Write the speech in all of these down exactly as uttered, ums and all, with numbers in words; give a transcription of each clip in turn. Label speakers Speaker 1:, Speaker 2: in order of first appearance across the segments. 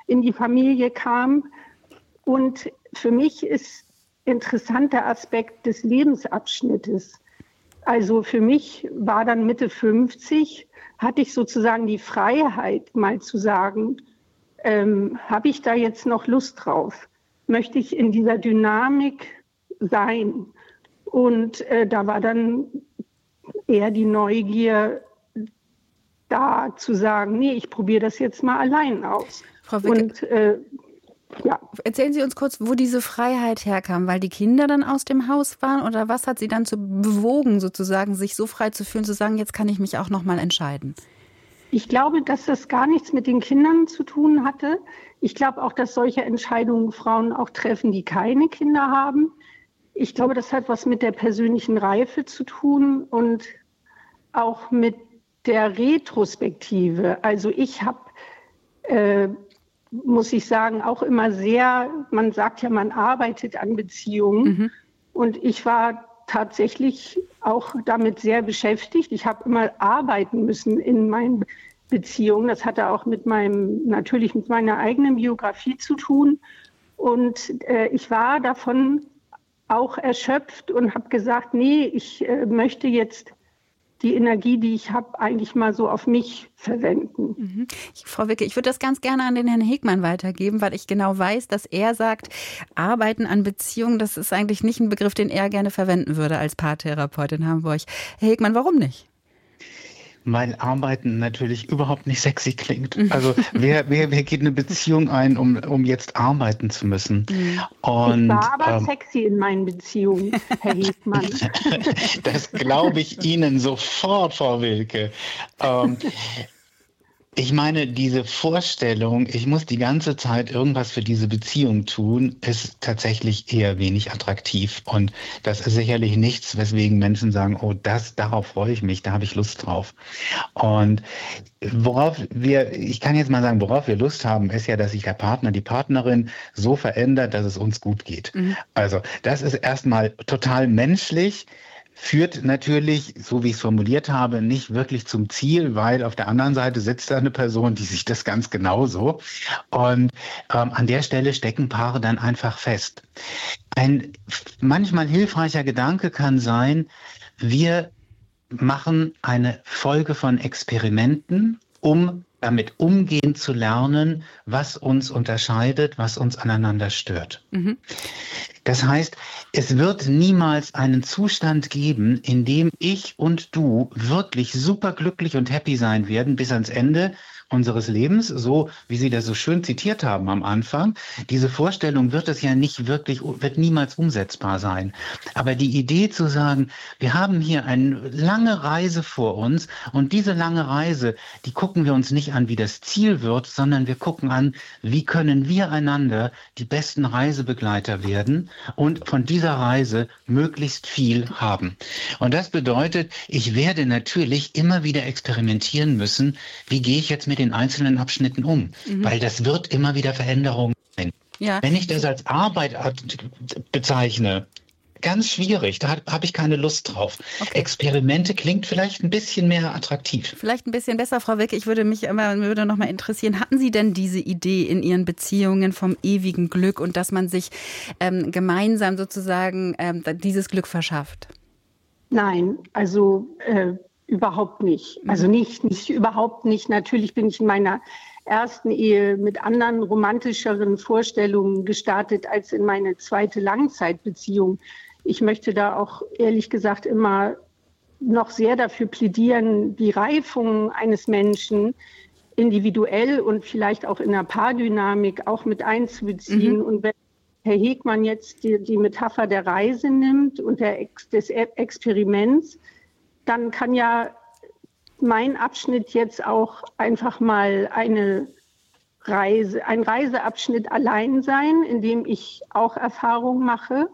Speaker 1: in die Familie kam. Und für mich ist interessant der Aspekt des Lebensabschnittes. Also für mich war dann Mitte fünfzig, hatte ich sozusagen die Freiheit, mal zu sagen, ähm, habe ich da jetzt noch Lust drauf? Möchte ich in dieser Dynamik sein? Und äh, da war dann eher die Neugier da, zu sagen, nee, ich probiere das jetzt mal allein aus.
Speaker 2: Frau Wicke,
Speaker 1: und äh, ja.
Speaker 2: Erzählen Sie uns kurz, wo diese Freiheit herkam, weil die Kinder dann aus dem Haus waren, oder was hat Sie dann zu bewogen, sozusagen, sich so frei zu fühlen, zu sagen, jetzt kann ich mich auch noch mal entscheiden?
Speaker 1: Ich glaube, dass das gar nichts mit den Kindern zu tun hatte. Ich glaube auch, dass solche Entscheidungen Frauen auch treffen, die keine Kinder haben. Ich glaube, das hat was mit der persönlichen Reife zu tun und auch mit der Retrospektive. Also ich habe, äh, muss ich sagen, auch immer sehr, man sagt ja, man arbeitet an Beziehungen. Mhm. Und ich war tatsächlich auch damit sehr beschäftigt. Ich habe immer arbeiten müssen in meinen Beziehungen. Das hatte auch mit meinem, natürlich mit meiner eigenen Biografie zu tun. Und äh, ich war davon auch erschöpft und habe gesagt, nee, ich äh, möchte jetzt die Energie, die ich habe, eigentlich mal so auf mich verwenden.
Speaker 2: Mhm. Ich, Frau Wicke, ich würde das ganz gerne an den Herrn Hegmann weitergeben, weil ich genau weiß, dass er sagt, Arbeiten an Beziehungen, das ist eigentlich nicht ein Begriff, den er gerne verwenden würde als Paartherapeut in Hamburg. Herr Hegmann, warum nicht?
Speaker 3: Weil Arbeiten natürlich überhaupt nicht sexy klingt. Also wer, wer, wer geht eine Beziehung ein, um, um jetzt arbeiten zu müssen?
Speaker 1: Und, ich war aber ähm, sexy in meinen Beziehungen, Herr Hegmann.
Speaker 3: Das glaube ich Ihnen sofort, Frau Wilke. Ähm, Ich meine, diese Vorstellung, ich muss die ganze Zeit irgendwas für diese Beziehung tun, ist tatsächlich eher wenig attraktiv. Und das ist sicherlich nichts, weswegen Menschen sagen, oh, das, darauf freue ich mich, da habe ich Lust drauf. Und worauf wir, ich kann jetzt mal sagen, worauf wir Lust haben, ist ja, dass sich der Partner, die Partnerin so verändert, dass es uns gut geht. Mhm. Also das ist erstmal total menschlich. Führt natürlich, so wie ich es formuliert habe, nicht wirklich zum Ziel, weil auf der anderen Seite sitzt da eine Person, die sieht das ganz genauso. Und ähm, an der Stelle stecken Paare dann einfach fest. Ein manchmal hilfreicher Gedanke kann sein, wir machen eine Folge von Experimenten, um damit umgehen zu lernen, was uns unterscheidet, was uns aneinander stört. Mhm. Das heißt, es wird niemals einen Zustand geben, in dem ich und du wirklich superglücklich und happy sein werden bis ans Ende unseres Lebens, so wie Sie das so schön zitiert haben am Anfang. Diese Vorstellung wird es ja nicht wirklich, wird niemals umsetzbar sein. Aber die Idee zu sagen, wir haben hier eine lange Reise vor uns und diese lange Reise, die gucken wir uns nicht an, wie das Ziel wird, sondern wir gucken an, wie können wir einander die besten Reisebegleiter werden und von dieser Reise möglichst viel haben. Und das bedeutet, ich werde natürlich immer wieder experimentieren müssen, wie gehe ich jetzt mit den einzelnen Abschnitten um, mhm. weil das wird immer wieder Veränderungen sein. Ja. Wenn ich das als Arbeit bezeichne, ganz schwierig, da habe ich keine Lust drauf. Okay. Experimente klingt vielleicht ein bisschen mehr attraktiv.
Speaker 2: Vielleicht ein bisschen besser, Frau Wilke. Ich würde mich immer, würde noch mal interessieren, hatten Sie denn diese Idee in Ihren Beziehungen vom ewigen Glück und dass man sich ähm, gemeinsam sozusagen ähm, dieses Glück verschafft?
Speaker 1: Nein, also äh, überhaupt nicht. Also nicht, nicht, überhaupt nicht. Natürlich bin ich in meiner ersten Ehe mit anderen romantischeren Vorstellungen gestartet als in meine zweite Langzeitbeziehung. Ich möchte da auch ehrlich gesagt immer noch sehr dafür plädieren, die Reifung eines Menschen individuell und vielleicht auch in der Paardynamik auch mit einzubeziehen. Mhm. Und wenn Herr Hegmann jetzt die, die Metapher der Reise nimmt und der Ex, des Experiments, dann kann ja mein Abschnitt jetzt auch einfach mal eine Reise, ein Reiseabschnitt allein sein, in dem ich auch Erfahrung mache.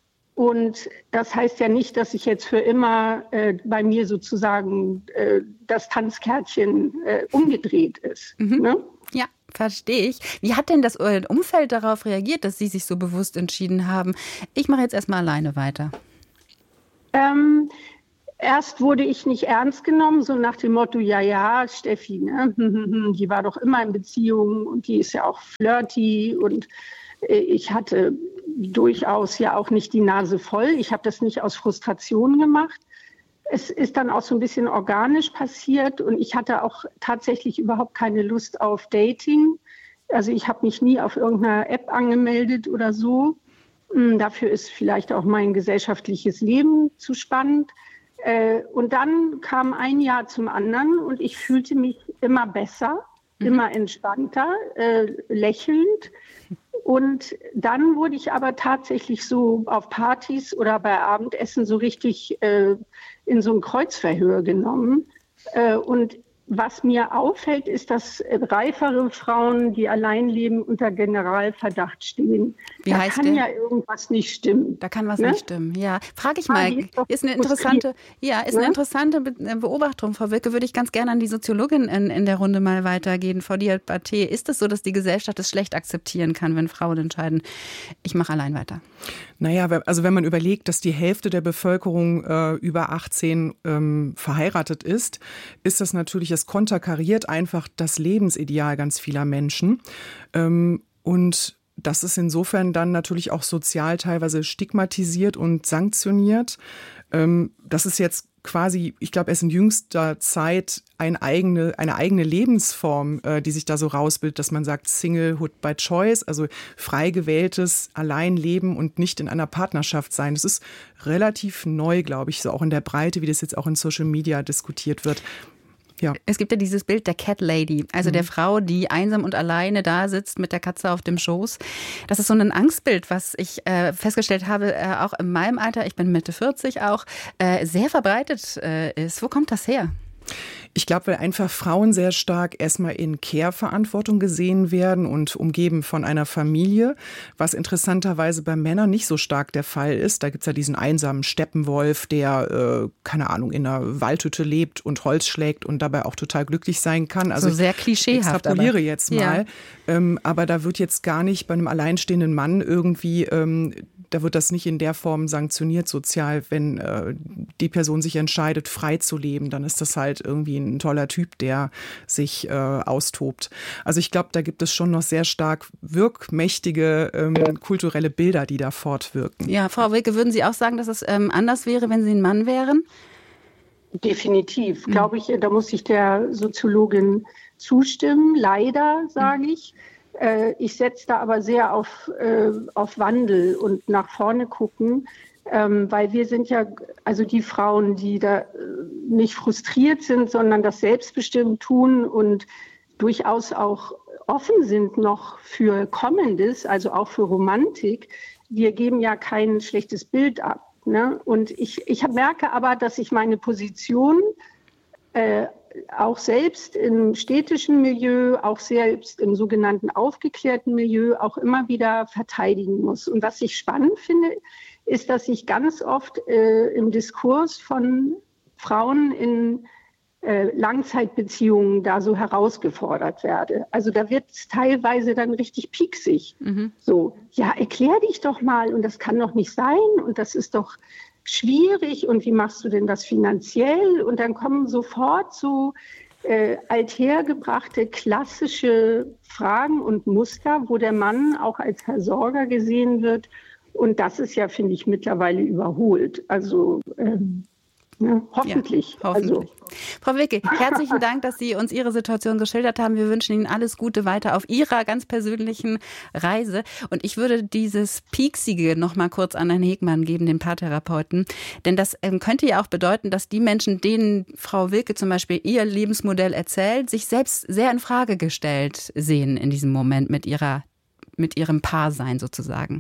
Speaker 1: Und das heißt ja nicht, dass ich jetzt für immer äh, bei mir sozusagen äh, das Tanzkärtchen äh, umgedreht ist.
Speaker 2: Mhm. Ne? Ja, verstehe ich. Wie hat denn das Umfeld darauf reagiert, dass Sie sich so bewusst entschieden haben, ich mache jetzt erstmal alleine weiter?
Speaker 1: Ähm, Erst wurde ich nicht ernst genommen, so nach dem Motto, ja, ja, Steffi, ne? Die war doch immer in Beziehungen und die ist ja auch flirty und ich hatte durchaus ja auch nicht die Nase voll. Ich habe das nicht aus Frustration gemacht. Es ist dann auch so ein bisschen organisch passiert und ich hatte auch tatsächlich überhaupt keine Lust auf Dating. Also ich habe mich nie auf irgendeiner App angemeldet oder so. Dafür ist vielleicht auch mein gesellschaftliches Leben zu spannend. Und dann kam ein Jahr zum anderen und ich fühlte mich immer besser, mhm. immer entspannter, äh, lächelnd. Und dann wurde ich aber tatsächlich so auf Partys oder bei Abendessen so richtig äh, in so ein Kreuzverhör genommen. Äh, und was mir auffällt, ist, dass reifere Frauen, die allein leben, unter Generalverdacht stehen.
Speaker 2: Wie
Speaker 1: da
Speaker 2: heißt
Speaker 1: kann
Speaker 2: der?
Speaker 1: ja irgendwas nicht stimmen.
Speaker 2: Da kann was
Speaker 1: ne?
Speaker 2: nicht stimmen, ja. Frage ich
Speaker 1: ah,
Speaker 2: mal,
Speaker 1: ist,
Speaker 2: ist eine interessante, ja, ist
Speaker 1: ne?
Speaker 2: eine interessante Beobachtung, Frau Wilke, würde ich ganz gerne an die Soziologin in, in der Runde mal weitergehen. Frau Diabaté, ist es so, dass die Gesellschaft es schlecht akzeptieren kann, wenn Frauen entscheiden, ich mache allein weiter?
Speaker 4: Naja, also wenn man überlegt, dass die Hälfte der Bevölkerung äh, über achtzehn ähm, verheiratet ist, ist das natürlich, es konterkariert einfach das Lebensideal ganz vieler Menschen. Ähm, und das ist insofern dann natürlich auch sozial teilweise stigmatisiert und sanktioniert. Ähm, das ist jetzt quasi, ich glaube, erst in jüngster Zeit eine eigene, eine eigene Lebensform, äh, die sich da so rausbildet, dass man sagt Singlehood by Choice, also frei gewähltes Alleinleben und nicht in einer Partnerschaft sein. Das ist relativ neu, glaube ich, so auch in der Breite, wie das jetzt auch in Social Media diskutiert wird. Ja.
Speaker 2: Es gibt ja dieses Bild der Cat Lady, also mhm. der Frau, die einsam und alleine da sitzt mit der Katze auf dem Schoß. Das ist so ein Angstbild, was ich äh, festgestellt habe, äh, auch in meinem Alter, ich bin Mitte vierzig auch, äh, sehr verbreitet äh, ist. Wo kommt das her?
Speaker 4: Ich glaube, weil einfach Frauen sehr stark erstmal in Care-Verantwortung gesehen werden und umgeben von einer Familie, was interessanterweise bei Männern nicht so stark der Fall ist. Da gibt's ja diesen einsamen Steppenwolf, der, äh, keine Ahnung, in einer Waldhütte lebt und Holz schlägt und dabei auch total glücklich sein kann. Also
Speaker 2: so sehr klischeehaft.
Speaker 4: Ich extrapoliere
Speaker 2: aber.
Speaker 4: jetzt mal.
Speaker 2: Ja.
Speaker 4: Ähm, aber da wird jetzt gar nicht bei einem alleinstehenden Mann irgendwie, ähm, da wird das nicht in der Form sanktioniert sozial, wenn äh, die Person sich entscheidet, frei zu leben, dann ist das halt irgendwie ein toller Typ, der sich äh, austobt. Also ich glaube, da gibt es schon noch sehr stark wirkmächtige ähm, ja. kulturelle Bilder, die da fortwirken.
Speaker 2: Ja, Frau Wilke, würden Sie auch sagen, dass es ähm, anders wäre, wenn Sie ein Mann wären?
Speaker 1: Definitiv, mhm. glaube ich, da muss ich der Soziologin zustimmen. Leider, sage mhm. ich. Äh, ich setze da aber sehr auf, äh, auf Wandel und nach vorne gucken. Ähm, weil wir sind ja, also die Frauen, die da äh, nicht frustriert sind, sondern das selbstbestimmt tun und durchaus auch offen sind noch für Kommendes, also auch für Romantik, wir geben ja kein schlechtes Bild ab. Ne? Und ich, ich merke aber, dass ich meine Position äh, auch selbst im städtischen Milieu, auch selbst im sogenannten aufgeklärten Milieu auch immer wieder verteidigen muss. Und was ich spannend finde, ist, dass ich ganz oft äh, im Diskurs von Frauen in äh, Langzeitbeziehungen da so herausgefordert werde. Also da wird es teilweise dann richtig pieksig. Mhm. So, ja, erklär dich doch mal und das kann doch nicht sein und das ist doch schwierig und wie machst du denn das finanziell? Und dann kommen sofort so äh, althergebrachte klassische Fragen und Muster, wo der Mann auch als Versorger gesehen wird. Und das ist ja, finde ich, mittlerweile überholt. Also ähm, ja, hoffentlich.
Speaker 2: Ja, hoffentlich.
Speaker 1: Also.
Speaker 2: Frau Wilke, herzlichen Dank, dass Sie uns Ihre Situation geschildert haben. Wir wünschen Ihnen alles Gute weiter auf Ihrer ganz persönlichen Reise. Und ich würde dieses Pieksige noch mal kurz an Herrn Hegmann geben, den Paartherapeuten. Denn das ähm, könnte ja auch bedeuten, dass die Menschen, denen Frau Wilke zum Beispiel ihr Lebensmodell erzählt, sich selbst sehr in Frage gestellt sehen in diesem Moment mit ihrer, mit ihrem Paarsein sozusagen.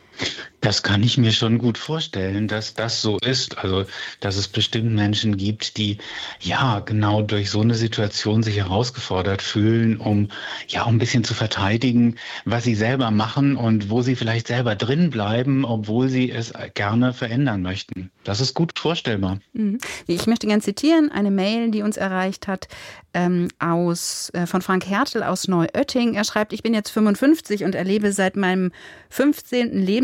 Speaker 3: Das kann ich mir schon gut vorstellen, dass das so ist. Also, dass es bestimmt Menschen gibt, die ja genau durch so eine Situation sich herausgefordert fühlen, um ja um ein bisschen zu verteidigen, was sie selber machen und wo sie vielleicht selber drin bleiben, obwohl sie es gerne verändern möchten. Das ist gut vorstellbar.
Speaker 2: Ich möchte gerne zitieren, eine Mail, die uns erreicht hat, ähm, aus, äh, von Frank Hertel aus Neuötting. Er schreibt, ich bin jetzt fünfundfünfzig und erlebe seit meinem fünfzehnten Lebensjahr jetzt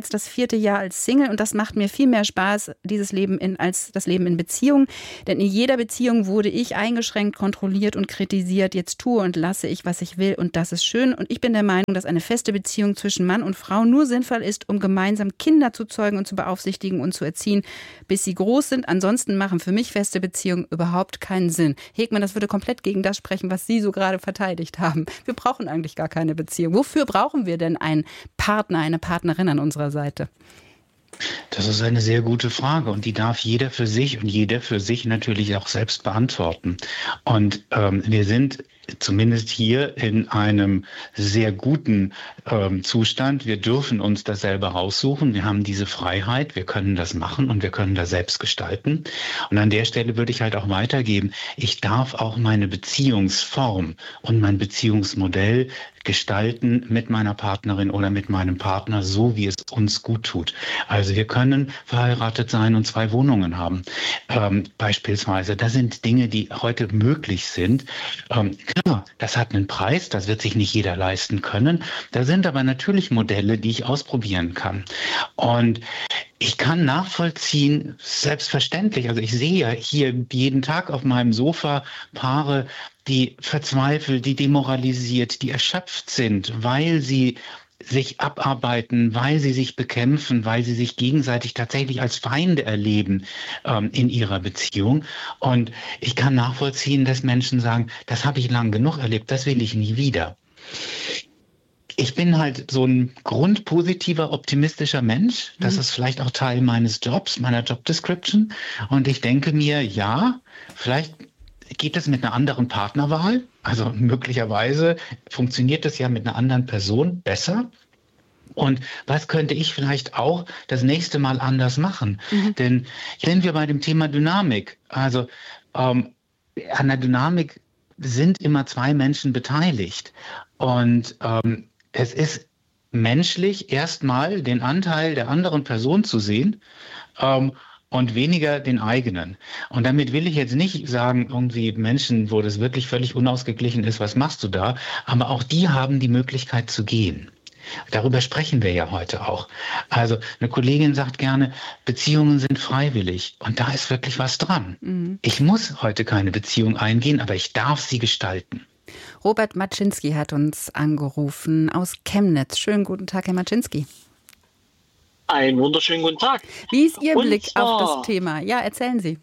Speaker 2: jetzt das vierte Jahr als Single und das macht mir viel mehr Spaß, dieses Leben in, als das Leben in Beziehung. Denn in jeder Beziehung wurde ich eingeschränkt, kontrolliert und kritisiert. Jetzt tue und lasse ich, was ich will und das ist schön. Und ich bin der Meinung, dass eine feste Beziehung zwischen Mann und Frau nur sinnvoll ist, um gemeinsam Kinder zu zeugen und zu beaufsichtigen und zu erziehen, bis sie groß sind. Ansonsten machen für mich feste Beziehungen überhaupt keinen Sinn. Hegmann, das würde komplett gegen das sprechen, was Sie so gerade verteidigt haben. Wir brauchen eigentlich gar keine Beziehung. Wofür brauchen wir denn einen Partner, eine Partnerin an unserer Seite?
Speaker 3: Das ist eine sehr gute Frage und die darf jeder für sich und jeder für sich natürlich auch selbst beantworten. Und ähm, wir sind zumindest hier in einem sehr guten ähm, Zustand. Wir dürfen uns das selber raussuchen. Wir haben diese Freiheit. Wir können das machen und wir können das selbst gestalten. Und an der Stelle würde ich halt auch weitergeben, ich darf auch meine Beziehungsform und mein Beziehungsmodell gestalten mit meiner Partnerin oder mit meinem Partner, so wie es uns gut tut. Also wir können verheiratet sein und zwei Wohnungen haben. Ähm, beispielsweise, das sind Dinge, die heute möglich sind. Ähm, klar, das hat einen Preis, das wird sich nicht jeder leisten können. Da sind aber natürlich Modelle, die ich ausprobieren kann. Und ich kann nachvollziehen, selbstverständlich, also ich sehe ja hier jeden Tag auf meinem Sofa Paare, die verzweifelt, die demoralisiert, die erschöpft sind, weil sie sich abarbeiten, weil sie sich bekämpfen, weil sie sich gegenseitig tatsächlich als Feinde erleben ähm, in ihrer Beziehung. Und ich kann nachvollziehen, dass Menschen sagen, das habe ich lang genug erlebt, das will ich nie wieder. Ich bin halt so ein grundpositiver, optimistischer Mensch. Das mhm. ist vielleicht auch Teil meines Jobs, meiner Job-Description. Und ich denke mir, ja, vielleicht geht es mit einer anderen Partnerwahl? Also möglicherweise funktioniert das ja mit einer anderen Person besser. Und was könnte ich vielleicht auch das nächste Mal anders machen? Mhm. Denn hier sind wir bei dem Thema Dynamik. Also ähm, an der Dynamik sind immer zwei Menschen beteiligt. Und ähm, es ist menschlich, erstmal den Anteil der anderen Person zu sehen, ähm, und weniger den eigenen. Und damit will ich jetzt nicht sagen, irgendwie Menschen, wo das wirklich völlig unausgeglichen ist, was machst du da? Aber auch die haben die Möglichkeit zu gehen. Darüber sprechen wir ja heute auch. Also eine Kollegin sagt gerne, Beziehungen sind freiwillig. Und da ist wirklich was dran. Mhm. Ich muss heute keine Beziehung eingehen, aber ich darf sie gestalten.
Speaker 2: Robert Maczynski hat uns angerufen aus Chemnitz. Schönen guten Tag, Herr Maczynski.
Speaker 5: Einen wunderschönen guten Tag.
Speaker 2: Wie ist Ihr
Speaker 5: Und
Speaker 2: Blick
Speaker 5: zwar,
Speaker 2: auf das Thema? Ja, erzählen Sie.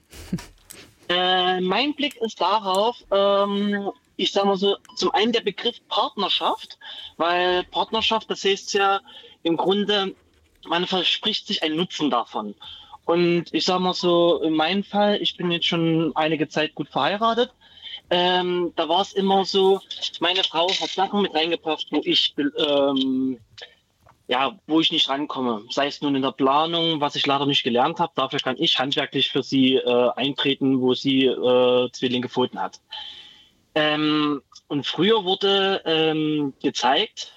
Speaker 5: Äh, mein Blick ist darauf, ähm, ich sage mal so, zum einen der Begriff Partnerschaft, weil Partnerschaft, das heißt ja im Grunde, man verspricht sich einen Nutzen davon. Und ich sage mal so, in meinem Fall, ich bin jetzt schon einige Zeit gut verheiratet, ähm, da war es immer so, meine Frau hat Sachen mit reingebracht, wo ich ähm, ja, wo ich nicht rankomme. Sei es nun in der Planung, was ich leider nicht gelernt habe. Dafür kann ich handwerklich für sie äh, eintreten, wo sie äh, Zwillinge gefunden hat. Ähm, und früher wurde ähm, gezeigt,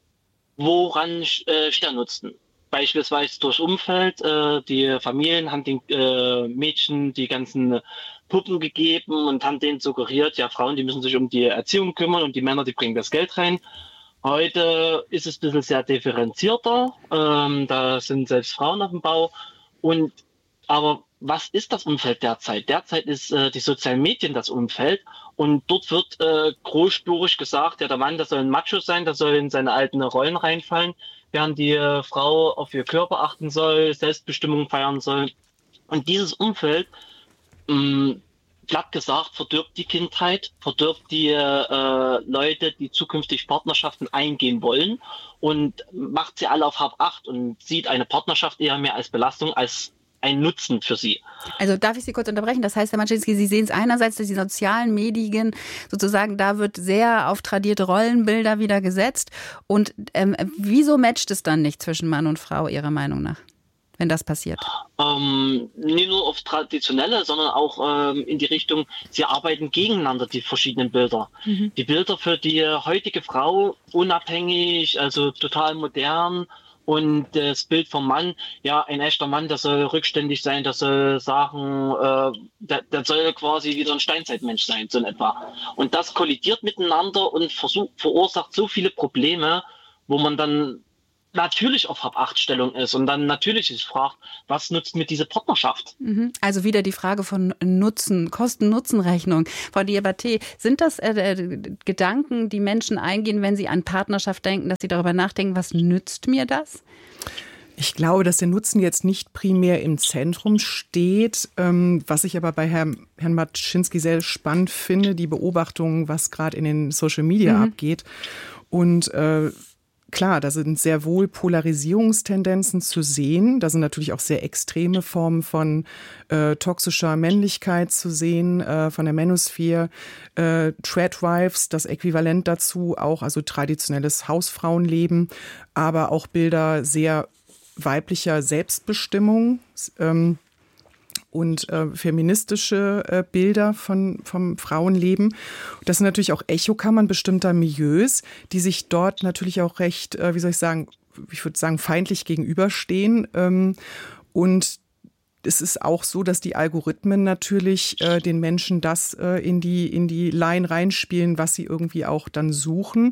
Speaker 5: woran äh, Väter nutzten. Beispielsweise durch Umfeld. Äh, die Familien haben den äh, Mädchen die ganzen Puppen gegeben und haben denen suggeriert, ja, Frauen, die müssen sich um die Erziehung kümmern und die Männer, die bringen das Geld rein. Heute ist es ein bisschen sehr differenzierter. Ähm, da sind selbst Frauen auf dem Bau. Und aber was ist das Umfeld derzeit? Derzeit ist äh, die sozialen Medien das Umfeld. Und dort wird äh, großspurig gesagt, ja, der Mann, das soll ein Macho sein, der soll in seine alten Rollen reinfallen, während die äh, Frau auf ihr Körper achten soll, Selbstbestimmung feiern soll. Und dieses Umfeld, mh, platt gesagt, verdirbt die Kindheit, verdirbt die äh, Leute, die zukünftig Partnerschaften eingehen wollen und macht sie alle auf Hab acht und sieht eine Partnerschaft eher mehr als Belastung als ein Nutzen für sie.
Speaker 2: Also darf ich Sie kurz unterbrechen? Das heißt, Herr Maczynski, Sie sehen es einerseits durch die sozialen Medien, sozusagen, da wird sehr auf tradierte Rollenbilder wieder gesetzt. Und ähm, wieso matcht es dann nicht zwischen Mann und Frau, Ihrer Meinung nach, wenn das passiert?
Speaker 5: Ähm, nicht nur auf traditionelle, sondern auch ähm, in die Richtung, sie arbeiten gegeneinander, die verschiedenen Bilder. Mhm. Die Bilder für die heutige Frau, unabhängig, also total modern. Und das Bild vom Mann, ja, ein echter Mann, der soll rückständig sein, der soll sagen, äh, der, der soll quasi wieder ein Steinzeitmensch sein, so in etwa. Und das kollidiert miteinander und versucht, verursacht so viele Probleme, wo man dann natürlich auf Hab-Acht-Stellung ist und dann natürlich sich fragt, was nutzt mir diese Partnerschaft?
Speaker 2: Also wieder die Frage von Nutzen, Kosten-Nutzen-Rechnung. Frau Diabaté, sind das äh, Gedanken, die Menschen eingehen, wenn sie an Partnerschaft denken, dass sie darüber nachdenken, was nützt mir das?
Speaker 4: Ich glaube, dass der Nutzen jetzt nicht primär im Zentrum steht. Ähm, was ich aber bei Herrn, Herrn Maczynski sehr spannend finde, die Beobachtung, was gerade in den Social Media mhm. abgeht. Und äh, klar, da sind sehr wohl Polarisierungstendenzen zu sehen. Da sind natürlich auch sehr extreme Formen von äh, toxischer Männlichkeit zu sehen, äh, von der Manosphere. Äh, Tradwives, das Äquivalent dazu auch, also traditionelles Hausfrauenleben, aber auch Bilder sehr weiblicher Selbstbestimmung ähm, und äh, feministische äh, Bilder von, vom Frauenleben. Das sind natürlich auch Echokammern bestimmter Milieus, die sich dort natürlich auch recht, äh, wie soll ich sagen, ich würde sagen, feindlich gegenüberstehen. Ähm, und es ist auch so, dass die Algorithmen natürlich äh, den Menschen das äh, in die, in die Line reinspielen, was sie irgendwie auch dann suchen.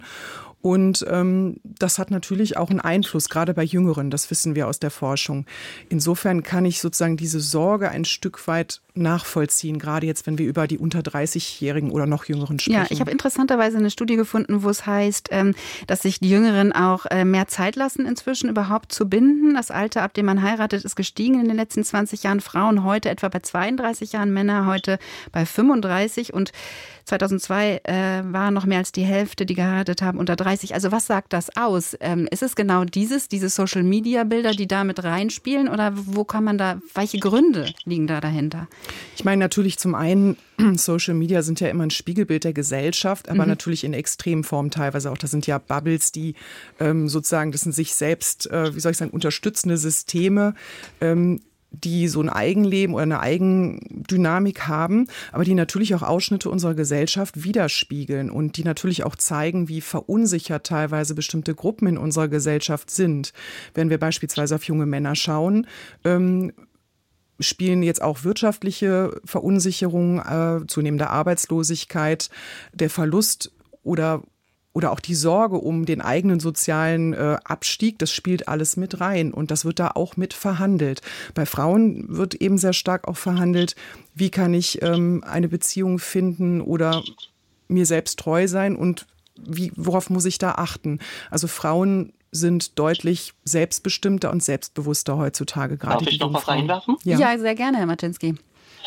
Speaker 4: Und ähm, das hat natürlich auch einen Einfluss, gerade bei Jüngeren, das wissen wir aus der Forschung. Insofern kann ich sozusagen diese Sorge ein Stück weit nachvollziehen, gerade jetzt, wenn wir über die unter dreißigjährigen oder noch Jüngeren sprechen.
Speaker 2: Ja, ich habe interessanterweise eine Studie gefunden, wo es heißt, dass sich die Jüngeren auch mehr Zeit lassen, inzwischen überhaupt zu binden. Das Alter, ab dem man heiratet, ist gestiegen in den letzten zwanzig Jahren. Frauen heute etwa bei zweiunddreißig Jahren, Männer heute bei fünfunddreißig. Und zweitausendzwei äh, war noch mehr als die Hälfte, die geheiratet haben, unter dreißig. Also was sagt das aus? Ähm, ist es genau dieses, diese Social-Media-Bilder, die da mit reinspielen? Oder wo kann man da, welche Gründe liegen da dahinter?
Speaker 4: Ich meine natürlich zum einen, Social Media sind ja immer ein Spiegelbild der Gesellschaft, aber mhm. natürlich in Extremform teilweise auch. Das sind ja Bubbles, die ähm, sozusagen, das sind sich selbst, äh, wie soll ich sagen, unterstützende Systeme, ähm, die so ein Eigenleben oder eine Eigendynamik haben, aber die natürlich auch Ausschnitte unserer Gesellschaft widerspiegeln und die natürlich auch zeigen, wie verunsichert teilweise bestimmte Gruppen in unserer Gesellschaft sind. Wenn wir beispielsweise auf junge Männer schauen, ähm, spielen jetzt auch wirtschaftliche Verunsicherung, äh, zunehmende Arbeitslosigkeit, der Verlust oder Oder auch die Sorge um den eigenen sozialen äh, Abstieg, das spielt alles mit rein und das wird da auch mit verhandelt. Bei Frauen wird eben sehr stark auch verhandelt, wie kann ich ähm, eine Beziehung finden oder mir selbst treu sein und wie, worauf muss ich da achten? Also Frauen sind deutlich selbstbestimmter und selbstbewusster heutzutage. Gerade
Speaker 5: Darf ich noch was reinwerfen?
Speaker 2: Ja. ja, sehr gerne, Herr Maczynski.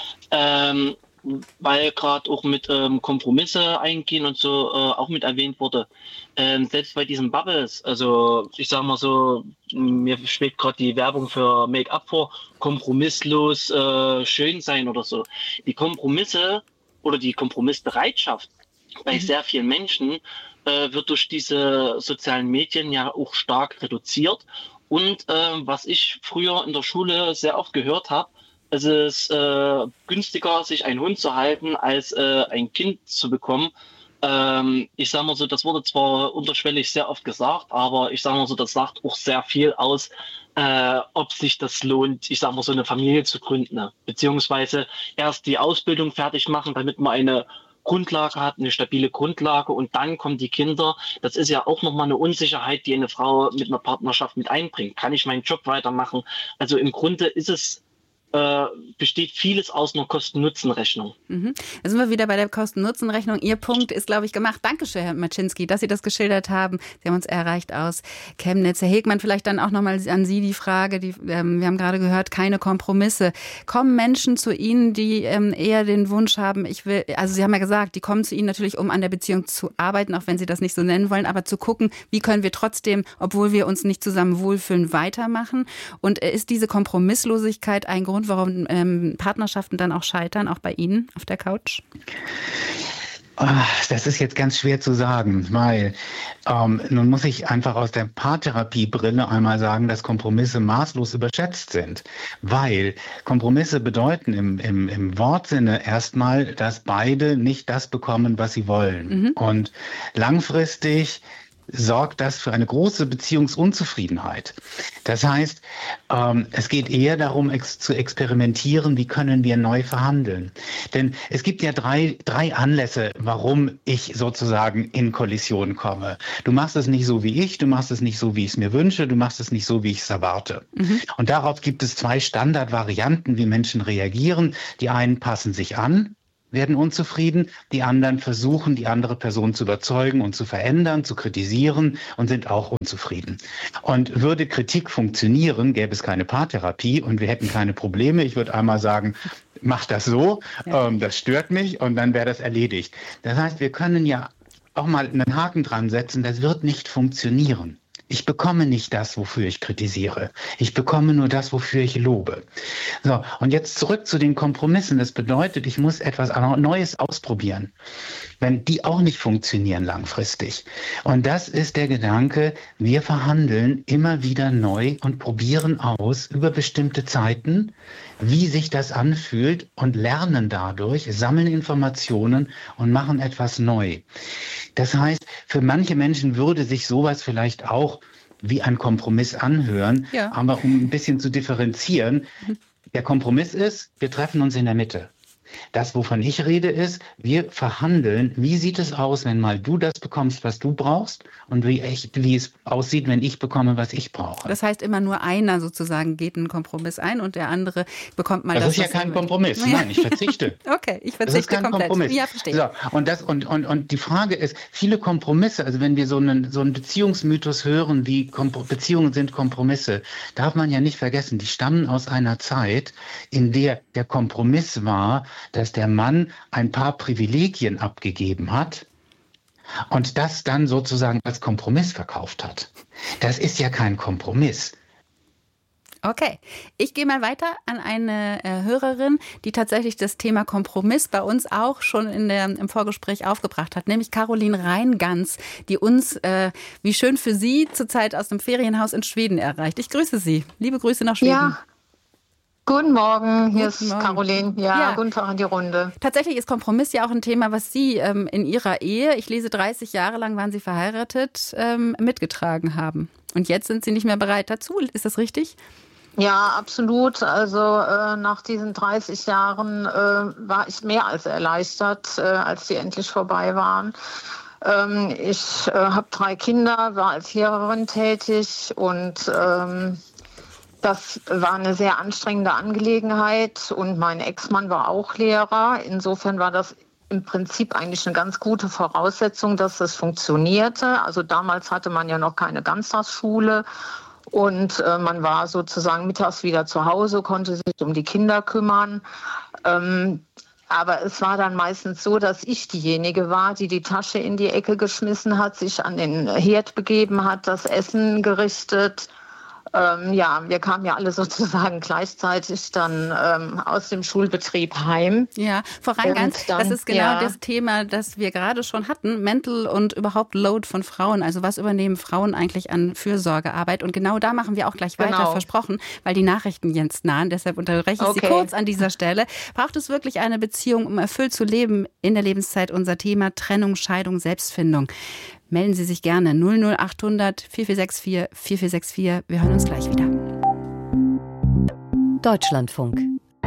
Speaker 5: Ähm, weil gerade auch mit ähm, Kompromisse eingehen und so äh, auch mit erwähnt wurde. Ähm, selbst bei diesen Bubbles, also ich sag mal so, mir schwebt gerade die Werbung für Make-up vor, kompromisslos äh, schön sein oder so. Die Kompromisse oder die Kompromissbereitschaft bei mhm. sehr vielen Menschen äh, wird durch diese sozialen Medien ja auch stark reduziert. Und äh, was ich früher in der Schule sehr oft gehört habe, es ist äh, günstiger, sich einen Hund zu halten, als äh, ein Kind zu bekommen. Ähm, ich sage mal so, das wurde zwar unterschwellig sehr oft gesagt, aber ich sage mal so, das sagt auch sehr viel aus, äh, ob sich das lohnt, ich sage mal so, eine Familie zu gründen. Ne? Beziehungsweise erst die Ausbildung fertig machen, damit man eine Grundlage hat, eine stabile Grundlage und dann kommen die Kinder. Das ist ja auch nochmal eine Unsicherheit, die eine Frau mit einer Partnerschaft mit einbringt. Kann ich meinen Job weitermachen? Also im Grunde ist es Äh, besteht vieles aus einer Kosten-Nutzen-Rechnung.
Speaker 2: Mhm. Da sind wir wieder bei der Kosten-Nutzen-Rechnung. Ihr Punkt ist, glaube ich, gemacht. Dankeschön, Herr Maczynski, dass Sie das geschildert haben. Sie haben uns erreicht aus Chemnitz. Herr Hegmann, vielleicht dann auch nochmal an Sie die Frage, die, ähm, wir haben gerade gehört, keine Kompromisse. Kommen Menschen zu Ihnen, die ähm, eher den Wunsch haben, ich will, also Sie haben ja gesagt, die kommen zu Ihnen natürlich, um an der Beziehung zu arbeiten, auch wenn Sie das nicht so nennen wollen, aber zu gucken, wie können wir trotzdem, obwohl wir uns nicht zusammen wohlfühlen, weitermachen? Und äh, ist diese Kompromisslosigkeit ein Grund, warum ähm, Partnerschaften dann auch scheitern, auch bei Ihnen auf der Couch?
Speaker 3: Das ist jetzt ganz schwer zu sagen, weil ähm, nun muss ich einfach aus der Paartherapiebrille einmal sagen, dass Kompromisse maßlos überschätzt sind, weil Kompromisse bedeuten im, im, im Wortsinne erstmal, dass beide nicht das bekommen, was sie wollen. Mhm. Und langfristig sorgt das für eine große Beziehungsunzufriedenheit. Das heißt, ähm, es geht eher darum, ex- zu experimentieren, wie können wir neu verhandeln. Denn es gibt ja drei, drei Anlässe, warum ich sozusagen in Kollision komme. Du machst es nicht so wie ich, du machst es nicht so, wie ich es mir wünsche, du machst es nicht so, wie ich es erwarte. Mhm. Und darauf gibt es zwei Standardvarianten, wie Menschen reagieren. Die einen passen sich an, werden unzufrieden, die anderen versuchen, die andere Person zu überzeugen und zu verändern, zu kritisieren und sind auch unzufrieden. Und würde Kritik funktionieren, gäbe es keine Paartherapie und wir hätten keine Probleme. Ich würde einmal sagen, mach das so, ja. ähm, das stört mich und dann wäre das erledigt. Das heißt, wir können ja auch mal einen Haken dran setzen, das wird nicht funktionieren. Ich bekomme nicht das, wofür ich kritisiere. Ich bekomme nur das, wofür ich lobe. So, und jetzt zurück zu den Kompromissen. Das bedeutet, ich muss etwas Neues ausprobieren, wenn die auch nicht funktionieren langfristig. Und das ist der Gedanke, wir verhandeln immer wieder neu und probieren aus über bestimmte Zeiten, wie sich das anfühlt und lernen dadurch, sammeln Informationen und machen etwas neu. Das heißt, für manche Menschen würde sich sowas vielleicht auch wie ein Kompromiss anhören, ja. Aber um ein bisschen zu differenzieren, der Kompromiss ist, wir treffen uns in der Mitte. Das, wovon ich rede, ist, wir verhandeln, wie sieht es aus, wenn mal du das bekommst, was du brauchst und wie, ich, wie es aussieht, wenn ich bekomme, was ich brauche.
Speaker 2: Das heißt, immer nur einer sozusagen geht einen Kompromiss ein und der andere bekommt mal das.
Speaker 3: Das ist ja kein Kompromiss. Ja. Nein, ich verzichte.
Speaker 2: Okay, ich verzichte
Speaker 3: das ist kein
Speaker 2: komplett.
Speaker 3: Kompromiss.
Speaker 2: Ja, verstehe.
Speaker 3: So, und, das, und, und, und die Frage ist, viele Kompromisse, also wenn wir so einen, so einen Beziehungsmythos hören, wie Kompro- Beziehungen sind Kompromisse, darf man ja nicht vergessen, die stammen aus einer Zeit, in der der Kompromiss war, dass der Mann ein paar Privilegien abgegeben hat und das dann sozusagen als Kompromiss verkauft hat. Das ist ja kein Kompromiss.
Speaker 2: Okay, ich gehe mal weiter an eine äh, Hörerin, die tatsächlich das Thema Kompromiss bei uns auch schon in der, im Vorgespräch aufgebracht hat, nämlich Caroline Reingans, die uns, äh, wie schön für Sie, zurzeit aus dem Ferienhaus in Schweden erreicht. Ich grüße Sie. Liebe Grüße nach Schweden.
Speaker 6: Ja. Guten Morgen, hier
Speaker 2: Guten
Speaker 6: ist
Speaker 2: Morgen.
Speaker 6: Caroline. Ja,
Speaker 2: Ja.
Speaker 6: guten Tag in die Runde.
Speaker 2: Tatsächlich ist Kompromiss ja auch ein Thema, was Sie ähm, in Ihrer Ehe, ich lese dreißig Jahre lang waren Sie verheiratet, ähm, mitgetragen haben. Und jetzt sind Sie nicht mehr bereit dazu. Ist das richtig?
Speaker 6: Ja, absolut. Also äh, nach diesen dreißig Jahren äh, war ich mehr als erleichtert, äh, als die endlich vorbei waren. Ähm, ich äh, habe drei Kinder, war als Lehrerin tätig und ähm, das war eine sehr anstrengende Angelegenheit und mein Ex-Mann war auch Lehrer. Insofern war das im Prinzip eigentlich eine ganz gute Voraussetzung, dass das funktionierte. Also damals hatte man ja noch keine Ganztagsschule und äh, man war sozusagen mittags wieder zu Hause, konnte sich um die Kinder kümmern. Ähm, aber es war dann meistens so, dass ich diejenige war, die die Tasche in die Ecke geschmissen hat, sich an den Herd begeben hat, das Essen gerichtet. Ähm, ja, wir kamen ja alle sozusagen gleichzeitig dann ähm, aus dem Schulbetrieb heim.
Speaker 2: Ja, Frau Reingans, das ist genau ja. das Thema, das wir gerade schon hatten, Mental und überhaupt Load von Frauen. Also was übernehmen Frauen eigentlich an Fürsorgearbeit? Und genau da machen wir auch gleich weiter, genau. versprochen, weil die Nachrichten jetzt nahen. Deshalb unterbreche ich okay. Sie kurz an dieser Stelle. Braucht es wirklich eine Beziehung, um erfüllt zu leben in der Lebenszeit? Unser Thema Trennung, Scheidung, Selbstfindung. Melden Sie sich gerne null null acht hundert vier vier sechs vier vier vier sechs vier. Wir hören uns gleich wieder.
Speaker 7: Deutschlandfunk.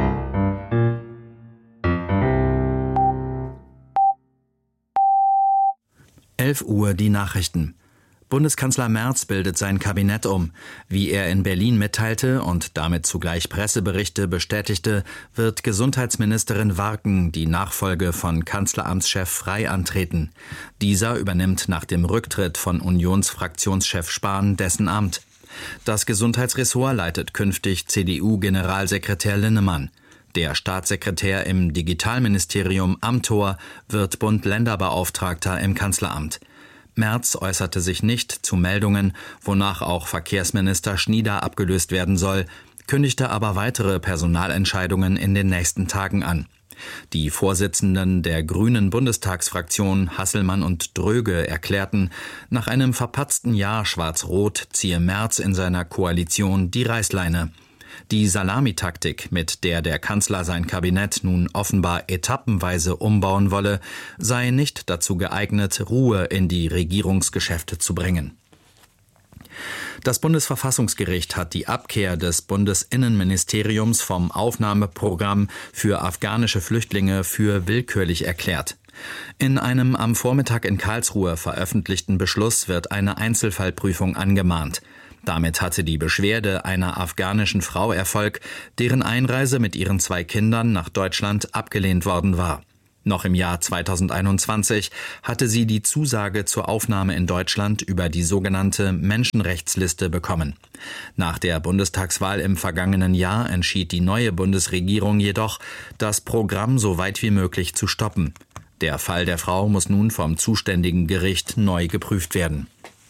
Speaker 8: elf Uhr die Nachrichten. Bundeskanzler Merz bildet sein Kabinett um. Wie er in Berlin mitteilte und damit zugleich Presseberichte bestätigte, wird Gesundheitsministerin Warken die Nachfolge von Kanzleramtschef Frey antreten. Dieser übernimmt nach dem Rücktritt von Unionsfraktionschef Spahn dessen Amt. Das Gesundheitsressort leitet künftig C D U-Generalsekretär Linnemann. Der Staatssekretär im Digitalministerium Amthor wird Bund-Länder-Beauftragter im Kanzleramt. Merz äußerte sich nicht zu Meldungen, wonach auch Verkehrsminister Schnieder abgelöst werden soll, kündigte aber weitere Personalentscheidungen in den nächsten Tagen an. Die Vorsitzenden der Grünen Bundestagsfraktion Hasselmann und Dröge erklärten, nach einem verpatzten Jahr Schwarz-Rot ziehe Merz in seiner Koalition die Reißleine. Die Salamitaktik, mit der der Kanzler sein Kabinett nun offenbar etappenweise umbauen wolle, sei nicht dazu geeignet, Ruhe in die Regierungsgeschäfte zu bringen. Das Bundesverfassungsgericht hat die Abkehr des Bundesinnenministeriums vom Aufnahmeprogramm für afghanische Flüchtlinge für willkürlich erklärt. In einem am Vormittag in Karlsruhe veröffentlichten Beschluss wird eine Einzelfallprüfung angemahnt. Damit hatte die Beschwerde einer afghanischen Frau Erfolg, deren Einreise mit ihren zwei Kindern nach Deutschland abgelehnt worden war. Noch im Jahr zweitausendeinundzwanzig hatte sie die Zusage zur Aufnahme in Deutschland über die sogenannte Menschenrechtsliste bekommen. Nach der Bundestagswahl im vergangenen Jahr entschied die neue Bundesregierung jedoch, das Programm so weit wie möglich zu stoppen. Der Fall der Frau muss nun vom zuständigen Gericht neu geprüft werden.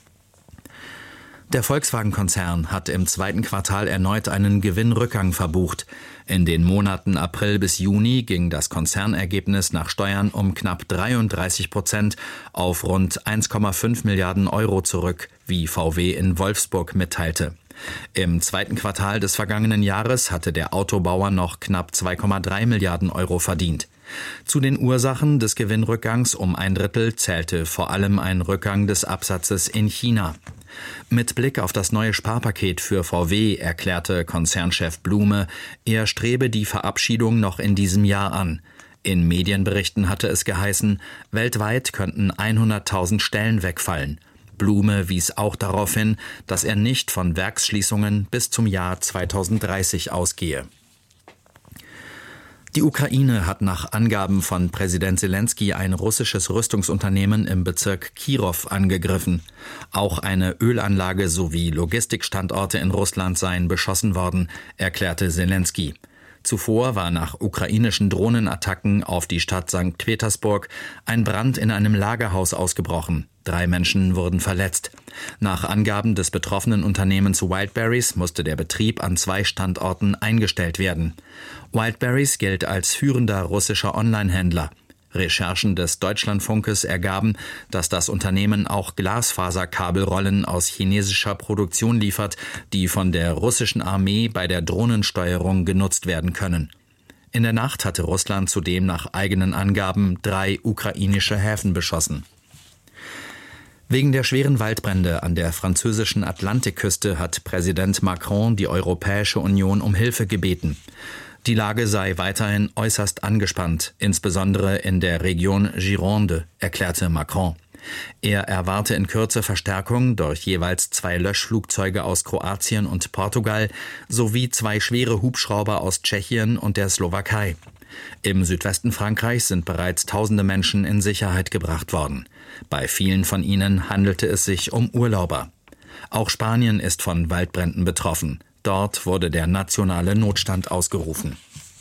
Speaker 8: Der Volkswagen-Konzern hat im zweiten Quartal erneut einen Gewinnrückgang verbucht. In den Monaten April bis Juni ging das Konzernergebnis nach Steuern um knapp dreiunddreißig Prozent auf rund eins Komma fünf Milliarden Euro zurück, wie V W in Wolfsburg mitteilte. Im zweiten Quartal des vergangenen Jahres hatte der Autobauer noch knapp zwei Komma drei Milliarden Euro verdient. Zu den Ursachen des Gewinnrückgangs um ein Drittel zählte vor allem ein Rückgang des Absatzes in China. Mit Blick auf das neue Sparpaket für V W erklärte Konzernchef Blume, er strebe die Verabschiedung noch in diesem Jahr an. In Medienberichten hatte es geheißen, weltweit könnten hunderttausend Stellen wegfallen. Blume wies auch darauf hin, dass er nicht von Werksschließungen bis zum Jahr zweitausenddreißig ausgehe. Die Ukraine hat nach Angaben von Präsident Selenskyj ein russisches Rüstungsunternehmen im Bezirk Kirow angegriffen. Auch eine Ölanlage sowie Logistikstandorte in Russland seien beschossen worden, erklärte Selenskyj. Zuvor war nach ukrainischen Drohnenattacken auf die Stadt Sankt Petersburg ein Brand in einem Lagerhaus ausgebrochen. Drei Menschen wurden verletzt. Nach Angaben des betroffenen Unternehmens Wildberries musste der Betrieb an zwei Standorten eingestellt werden. Wildberries gilt als führender russischer Onlinehändler. Recherchen des Deutschlandfunkes ergaben, dass das Unternehmen auch Glasfaserkabelrollen aus chinesischer Produktion liefert, die von der russischen Armee bei der Drohnensteuerung genutzt werden können. In der Nacht hatte Russland zudem nach eigenen Angaben drei ukrainische Häfen beschossen. Wegen der schweren Waldbrände an der französischen Atlantikküste hat Präsident Macron die Europäische Union um Hilfe gebeten. Die Lage sei weiterhin äußerst angespannt, insbesondere in der Region Gironde, erklärte Macron. Er erwarte in Kürze Verstärkung durch jeweils zwei Löschflugzeuge aus Kroatien und Portugal sowie zwei schwere Hubschrauber aus Tschechien und der Slowakei. Im Südwesten Frankreichs sind bereits tausende Menschen in Sicherheit gebracht worden. Bei vielen von ihnen handelte es sich um Urlauber. Auch Spanien ist von Waldbränden betroffen. Dort wurde der nationale Notstand ausgerufen.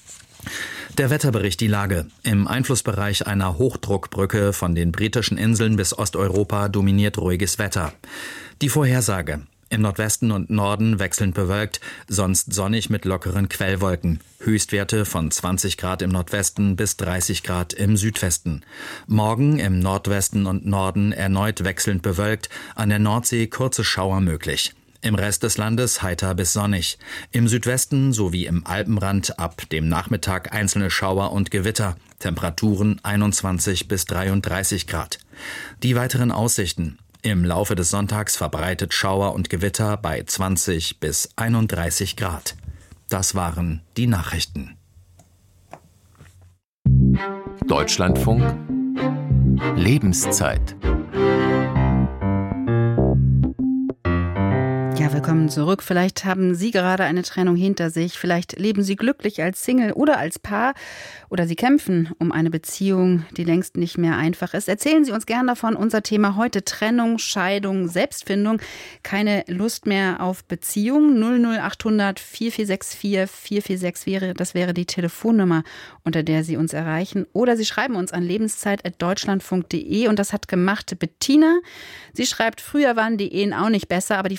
Speaker 8: Der Wetterbericht, die Lage. Im Einflussbereich einer Hochdruckbrücke von den britischen Inseln bis Osteuropa dominiert ruhiges Wetter. Die Vorhersage. Im Nordwesten und Norden wechselnd bewölkt, sonst sonnig mit lockeren Quellwolken. Höchstwerte von zwanzig Grad im Nordwesten bis dreißig Grad im Südwesten. Morgen im Nordwesten und Norden erneut wechselnd bewölkt, an der Nordsee kurze Schauer möglich. Im Rest des Landes heiter bis sonnig. Im Südwesten sowie im Alpenrand ab dem Nachmittag einzelne Schauer und Gewitter. Temperaturen einundzwanzig bis dreiunddreißig Grad. Die weiteren Aussichten. Im Laufe des Sonntags verbreitet Schauer und Gewitter bei zwanzig bis einunddreißig Grad. Das waren die Nachrichten.
Speaker 7: Deutschlandfunk Lebenszeit.
Speaker 2: Ja, willkommen zurück. Vielleicht haben Sie gerade eine Trennung hinter sich. Vielleicht leben Sie glücklich als Single oder als Paar. Oder Sie kämpfen um eine Beziehung, die längst nicht mehr einfach ist. Erzählen Sie uns gern davon. Unser Thema heute: Trennung, Scheidung, Selbstfindung. Keine Lust mehr auf Beziehung. null null acht hundert vier vier sechs vier vier vier sechs wäre, das wäre die Telefonnummer, unter der Sie uns erreichen. Oder Sie schreiben uns an lebenszeit at deutschlandfunk punkt de. Und das hat gemacht Bettina. Sie schreibt: Früher waren die Ehen auch nicht besser, aber die Frauen waren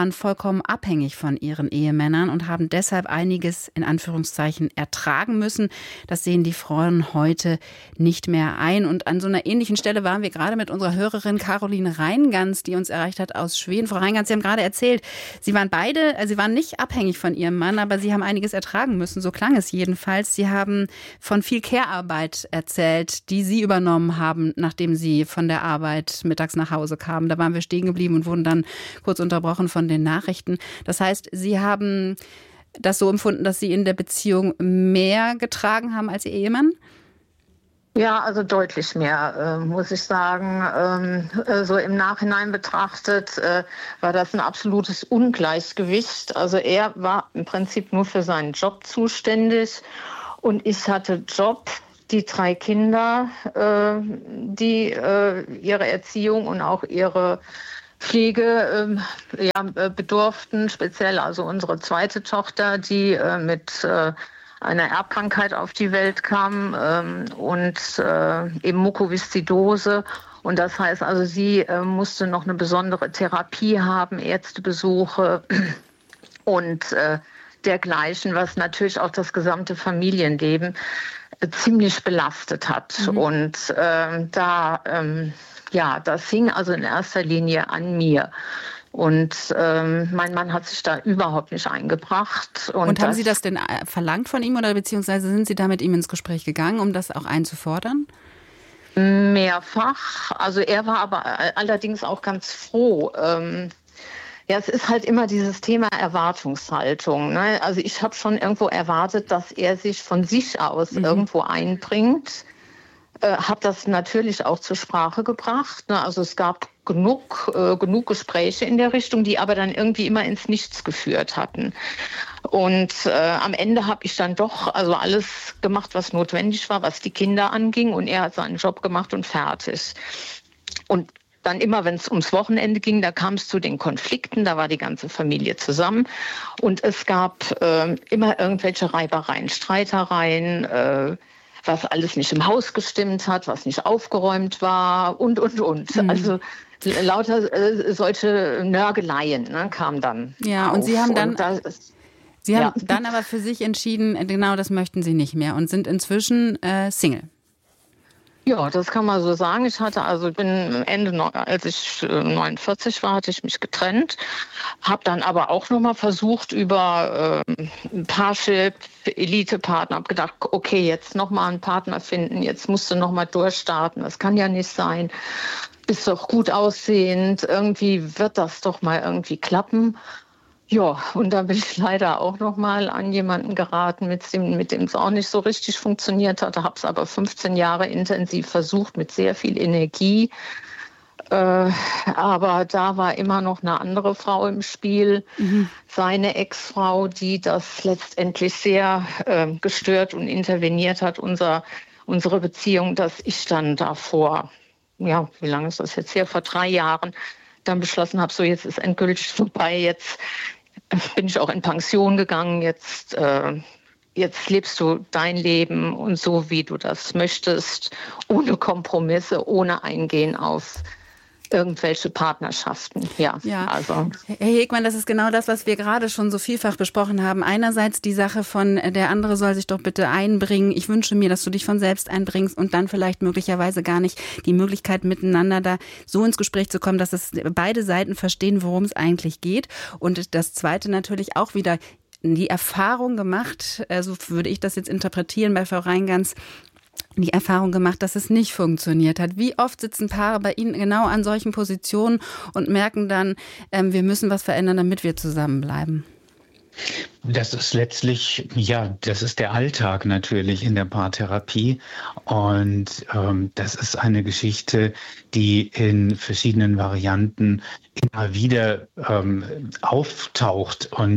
Speaker 2: waren vollkommen abhängig von ihren Ehemännern und haben deshalb einiges in Anführungszeichen ertragen müssen. Das sehen die Frauen heute nicht mehr ein. Und an so einer ähnlichen Stelle waren wir gerade mit unserer Hörerin Caroline Reingans, die uns erreicht hat aus Schweden. Frau Reingans, Sie haben gerade erzählt, Sie waren beide, also Sie waren nicht abhängig von Ihrem Mann, aber Sie haben einiges ertragen müssen. So klang es jedenfalls. Sie haben von viel Care-Arbeit erzählt, die Sie übernommen haben, nachdem Sie von der Arbeit mittags nach Hause kamen. Da waren wir stehen geblieben und wurden dann kurz unterbrochen von den Nachrichten. Das heißt, Sie haben das so empfunden, dass Sie in der Beziehung mehr getragen haben als Ihr Ehemann?
Speaker 6: Ja, also deutlich mehr, äh, muss ich sagen. Ähm, äh, so im Nachhinein betrachtet äh, war das ein absolutes Ungleichgewicht. Also er war im Prinzip nur für seinen Job zuständig und ich hatte Job, die drei Kinder, äh, die äh, ihre Erziehung und auch ihre Pflege äh, ja, bedurften, speziell also unsere zweite Tochter, die äh, mit äh, einer Erbkrankheit auf die Welt kam ähm, und äh, eben Mukoviszidose. Und das heißt also, sie äh, musste noch eine besondere Therapie haben, Ärztebesuche und äh, dergleichen, was natürlich auch das gesamte Familienleben äh, ziemlich belastet hat. Mhm. Und äh, da, ähm, ja, das hing also in erster Linie an mir. Und ähm, mein Mann hat sich da überhaupt nicht eingebracht. Und,
Speaker 2: und haben
Speaker 6: das,
Speaker 2: Sie das denn verlangt von ihm oder beziehungsweise sind Sie da mit ihm ins Gespräch gegangen, um das auch einzufordern?
Speaker 6: Mehrfach. Also er war aber allerdings auch ganz froh. Ähm, ja, es ist halt immer dieses Thema Erwartungshaltung. Ne? Also ich habe schon irgendwo erwartet, dass er sich von sich aus mhm. irgendwo einbringt. Äh, habe das natürlich auch zur Sprache gebracht. Ne? Also es gab genug, äh, genug Gespräche in der Richtung, die aber dann irgendwie immer ins Nichts geführt hatten. Und äh, am Ende habe ich dann doch also alles gemacht, was notwendig war, was die Kinder anging. Und er hat seinen Job gemacht und fertig. Und dann immer, wenn es ums Wochenende ging, da kam es zu den Konflikten, da war die ganze Familie zusammen. Und es gab äh, immer irgendwelche Reibereien, Streitereien, äh, was alles nicht im Haus gestimmt hat, was nicht aufgeräumt war und, und, und. Mhm. Also lauter äh, solche Nörgeleien ne, kamen dann
Speaker 2: Ja,
Speaker 6: auf.
Speaker 2: und Sie haben dann...
Speaker 6: Und das,
Speaker 2: Sie haben
Speaker 6: ja.
Speaker 2: dann aber für sich entschieden, genau das möchten Sie nicht mehr und sind inzwischen äh, Single.
Speaker 6: Ja, das kann man so sagen. Ich hatte also bin Ende, als ich neunundvierzig war, hatte ich mich getrennt, habe dann aber auch noch mal versucht über äh, Parship, Elite-Partner, habe gedacht, okay, jetzt noch mal einen Partner finden, jetzt musst du noch mal durchstarten, das kann ja nicht sein. Bist doch gut aussehend, irgendwie wird das doch mal irgendwie klappen. Ja, und da bin ich leider auch noch mal an jemanden geraten, mit dem mit dem es auch nicht so richtig funktioniert hat. Da habe es aber fünfzehn Jahre intensiv versucht, mit sehr viel Energie. Äh, aber da war immer noch eine andere Frau im Spiel, mhm. seine Ex-Frau, die das letztendlich sehr äh, gestört und interveniert hat, unser, unsere Beziehung, dass ich dann davor, ja, wie lange ist das jetzt her, vor drei Jahren, dann beschlossen habe, so jetzt ist endgültig vorbei, jetzt bin ich auch in Pension gegangen, jetzt, äh, jetzt lebst du dein Leben und so, wie du das möchtest, ohne Kompromisse, ohne Eingehen auf irgendwelche Partnerschaften. Ja,
Speaker 2: ja.
Speaker 6: Also.
Speaker 2: Herr Hegmann, das ist genau das, was wir gerade schon so vielfach besprochen haben. Einerseits die Sache von, der andere soll sich doch bitte einbringen. Ich wünsche mir, dass du dich von selbst einbringst und dann vielleicht möglicherweise gar nicht die Möglichkeit miteinander da so ins Gespräch zu kommen, dass es beide Seiten verstehen, worum es eigentlich geht. Und das Zweite natürlich auch wieder die Erfahrung gemacht, so würde ich das jetzt interpretieren bei Frau Reingans, die Erfahrung gemacht, dass es nicht funktioniert hat. Wie oft sitzen Paare bei Ihnen genau an solchen Positionen und merken dann, ähm, wir müssen was verändern, damit wir zusammenbleiben?
Speaker 3: Das ist letztlich, ja, das ist der Alltag natürlich in der Paartherapie. Und ähm, das ist eine Geschichte, die in verschiedenen Varianten immer wieder ähm, auftaucht. Und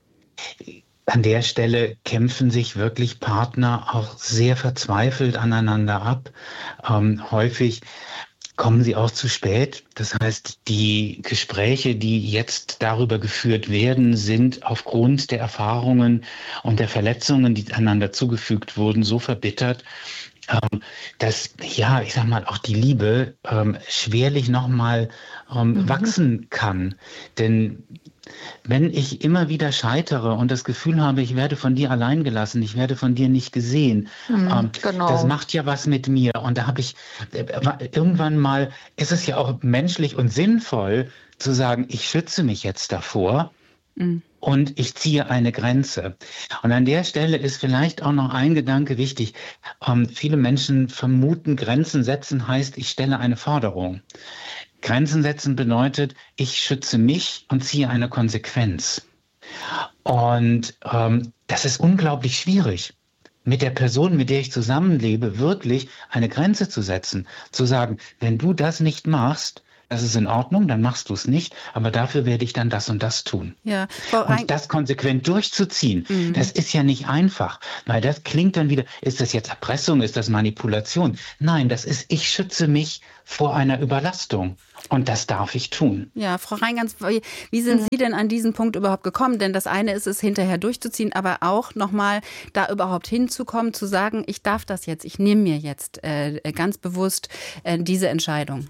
Speaker 3: an der Stelle kämpfen sich wirklich Partner auch sehr verzweifelt aneinander ab. Ähm, häufig kommen sie auch zu spät. Das heißt, die Gespräche, die jetzt darüber geführt werden, sind aufgrund der Erfahrungen und der Verletzungen, die einander zugefügt wurden, so verbittert, ähm, dass, ja, ich sag mal, auch die Liebe ähm, schwerlich nochmal ähm, mhm. wachsen kann. Denn wenn ich immer wieder scheitere und das Gefühl habe, ich werde von dir allein gelassen, ich werde von dir nicht gesehen,
Speaker 6: Mhm,
Speaker 3: ähm,
Speaker 6: genau.
Speaker 3: das macht ja was mit mir. Und da habe ich äh, irgendwann mal, ist es ja auch menschlich und sinnvoll zu sagen, ich schütze mich jetzt davor.
Speaker 2: Mhm.
Speaker 3: Und ich ziehe eine Grenze. Und an der Stelle ist vielleicht auch noch ein Gedanke wichtig. Ähm, viele Menschen vermuten, Grenzen setzen heißt, ich stelle eine Forderung. Grenzen setzen bedeutet, ich schütze mich und ziehe eine Konsequenz. Und ähm, das ist unglaublich schwierig, mit der Person, mit der ich zusammenlebe, wirklich eine Grenze zu setzen. Zu sagen, wenn du das nicht machst, das ist in Ordnung, dann machst du es nicht, aber dafür werde ich dann das und das tun.
Speaker 2: Ja, Frau Rein-
Speaker 3: und das konsequent durchzuziehen,
Speaker 2: Mhm.
Speaker 3: das ist ja nicht einfach, weil das klingt dann wieder, ist das jetzt Erpressung, ist das Manipulation? Nein, das ist, ich schütze mich vor einer Überlastung und das darf ich tun.
Speaker 2: Ja, Frau Reingans, wie wie sind Sie denn an diesen Punkt überhaupt gekommen? Denn das eine ist es, hinterher durchzuziehen, aber auch nochmal da überhaupt hinzukommen, zu sagen, ich darf das jetzt, ich nehme mir jetzt äh, ganz bewusst äh, diese Entscheidung.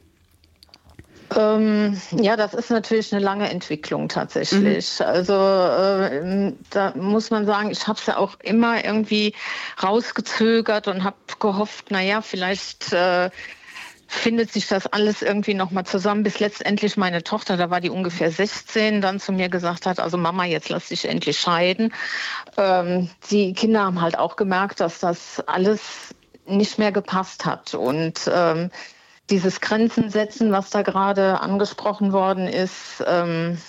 Speaker 6: Ähm, ja, das ist natürlich eine lange Entwicklung tatsächlich. Mhm. Also äh, da muss man sagen, ich habe es ja auch immer irgendwie rausgezögert und habe gehofft, naja, vielleicht äh, findet sich das alles irgendwie nochmal zusammen, bis letztendlich meine Tochter, da war die ungefähr sechzehn, dann zu mir gesagt hat, also Mama, jetzt lass dich endlich scheiden. Ähm, die Kinder haben halt auch gemerkt, dass das alles nicht mehr gepasst hat und ähm, dieses Grenzen setzen, was da gerade angesprochen worden ist, ähm,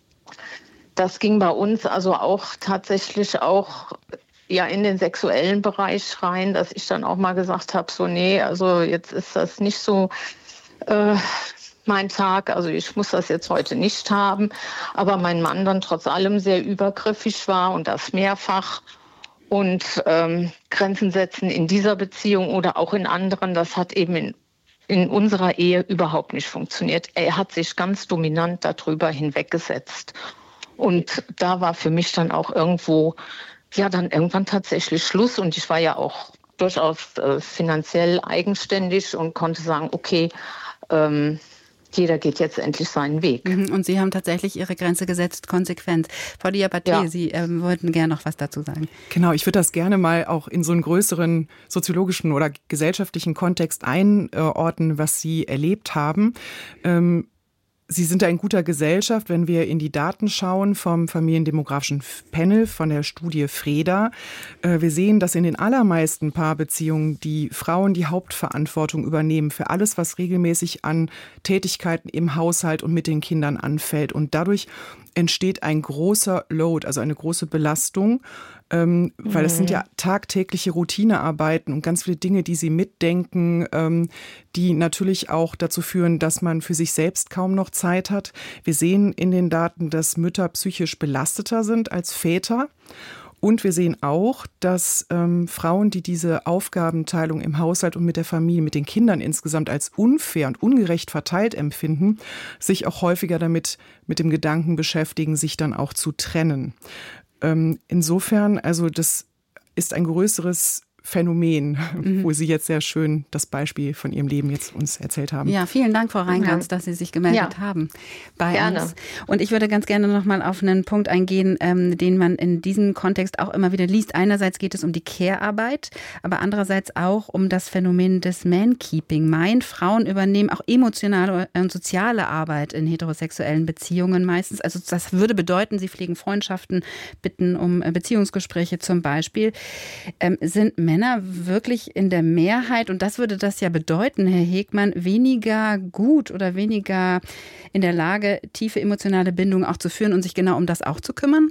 Speaker 6: das ging bei uns also auch tatsächlich auch ja in den sexuellen Bereich rein, dass ich dann auch mal gesagt habe, so nee, also jetzt ist das nicht so äh, mein Tag, also ich muss das jetzt heute nicht haben, aber mein Mann dann trotz allem sehr übergriffig war und das mehrfach. Und ähm, Grenzen setzen in dieser Beziehung oder auch in anderen, das hat eben in in unserer Ehe überhaupt nicht funktioniert. Er hat sich ganz dominant darüber hinweggesetzt. Und da war für mich dann auch irgendwo, ja, dann irgendwann tatsächlich Schluss. Und ich war ja auch durchaus äh, finanziell eigenständig und konnte sagen, okay, ähm, jeder geht jetzt endlich seinen Weg.
Speaker 2: Und Sie haben tatsächlich Ihre Grenze gesetzt, konsequent. Frau Diabaté, ja. Sie ähm, wollten gerne noch was dazu sagen.
Speaker 4: Genau, ich würde das gerne mal auch in so einen größeren soziologischen oder gesellschaftlichen Kontext einordnen, was Sie erlebt haben. Ähm, Sie sind da in guter Gesellschaft, wenn wir in die Daten schauen vom Familiendemografischen Panel von der Studie Freda. Wir sehen, dass in den allermeisten Paarbeziehungen die Frauen die Hauptverantwortung übernehmen für alles, was regelmäßig an Tätigkeiten im Haushalt und mit den Kindern anfällt. Und dadurch entsteht ein großer Load, also eine große Belastung, ähm, weil es sind ja tagtägliche Routinearbeiten und ganz viele Dinge, die sie mitdenken, ähm, die natürlich auch dazu führen, dass man für sich selbst kaum noch Zeit hat. Wir sehen in den Daten, dass Mütter psychisch belasteter sind als Väter. Und wir sehen auch, dass ähm, Frauen, die diese Aufgabenteilung im Haushalt und mit der Familie, mit den Kindern insgesamt als unfair und ungerecht verteilt empfinden, sich auch häufiger damit mit dem Gedanken beschäftigen, sich dann auch zu trennen. Ähm, insofern, also das ist ein größeres Phänomen, mhm. wo Sie jetzt sehr schön das Beispiel von Ihrem Leben jetzt uns erzählt haben.
Speaker 2: Ja, vielen Dank, Frau Reingans, ja. dass Sie sich gemeldet ja. haben bei gerne. uns. Und ich würde ganz gerne noch mal auf einen Punkt eingehen, ähm, den man in diesem Kontext auch immer wieder liest. Einerseits geht es um die Care-Arbeit, aber andererseits auch um das Phänomen des Man-Keeping. Meint, Frauen übernehmen auch emotionale und soziale Arbeit in heterosexuellen Beziehungen meistens. Also das würde bedeuten, sie pflegen Freundschaften, bitten um Beziehungsgespräche zum Beispiel. Ähm, sind Männer Männer wirklich in der Mehrheit, und das würde das ja bedeuten, Herr Hegmann, weniger gut oder weniger in der Lage, tiefe emotionale Bindungen auch zu führen und sich genau um das auch zu kümmern?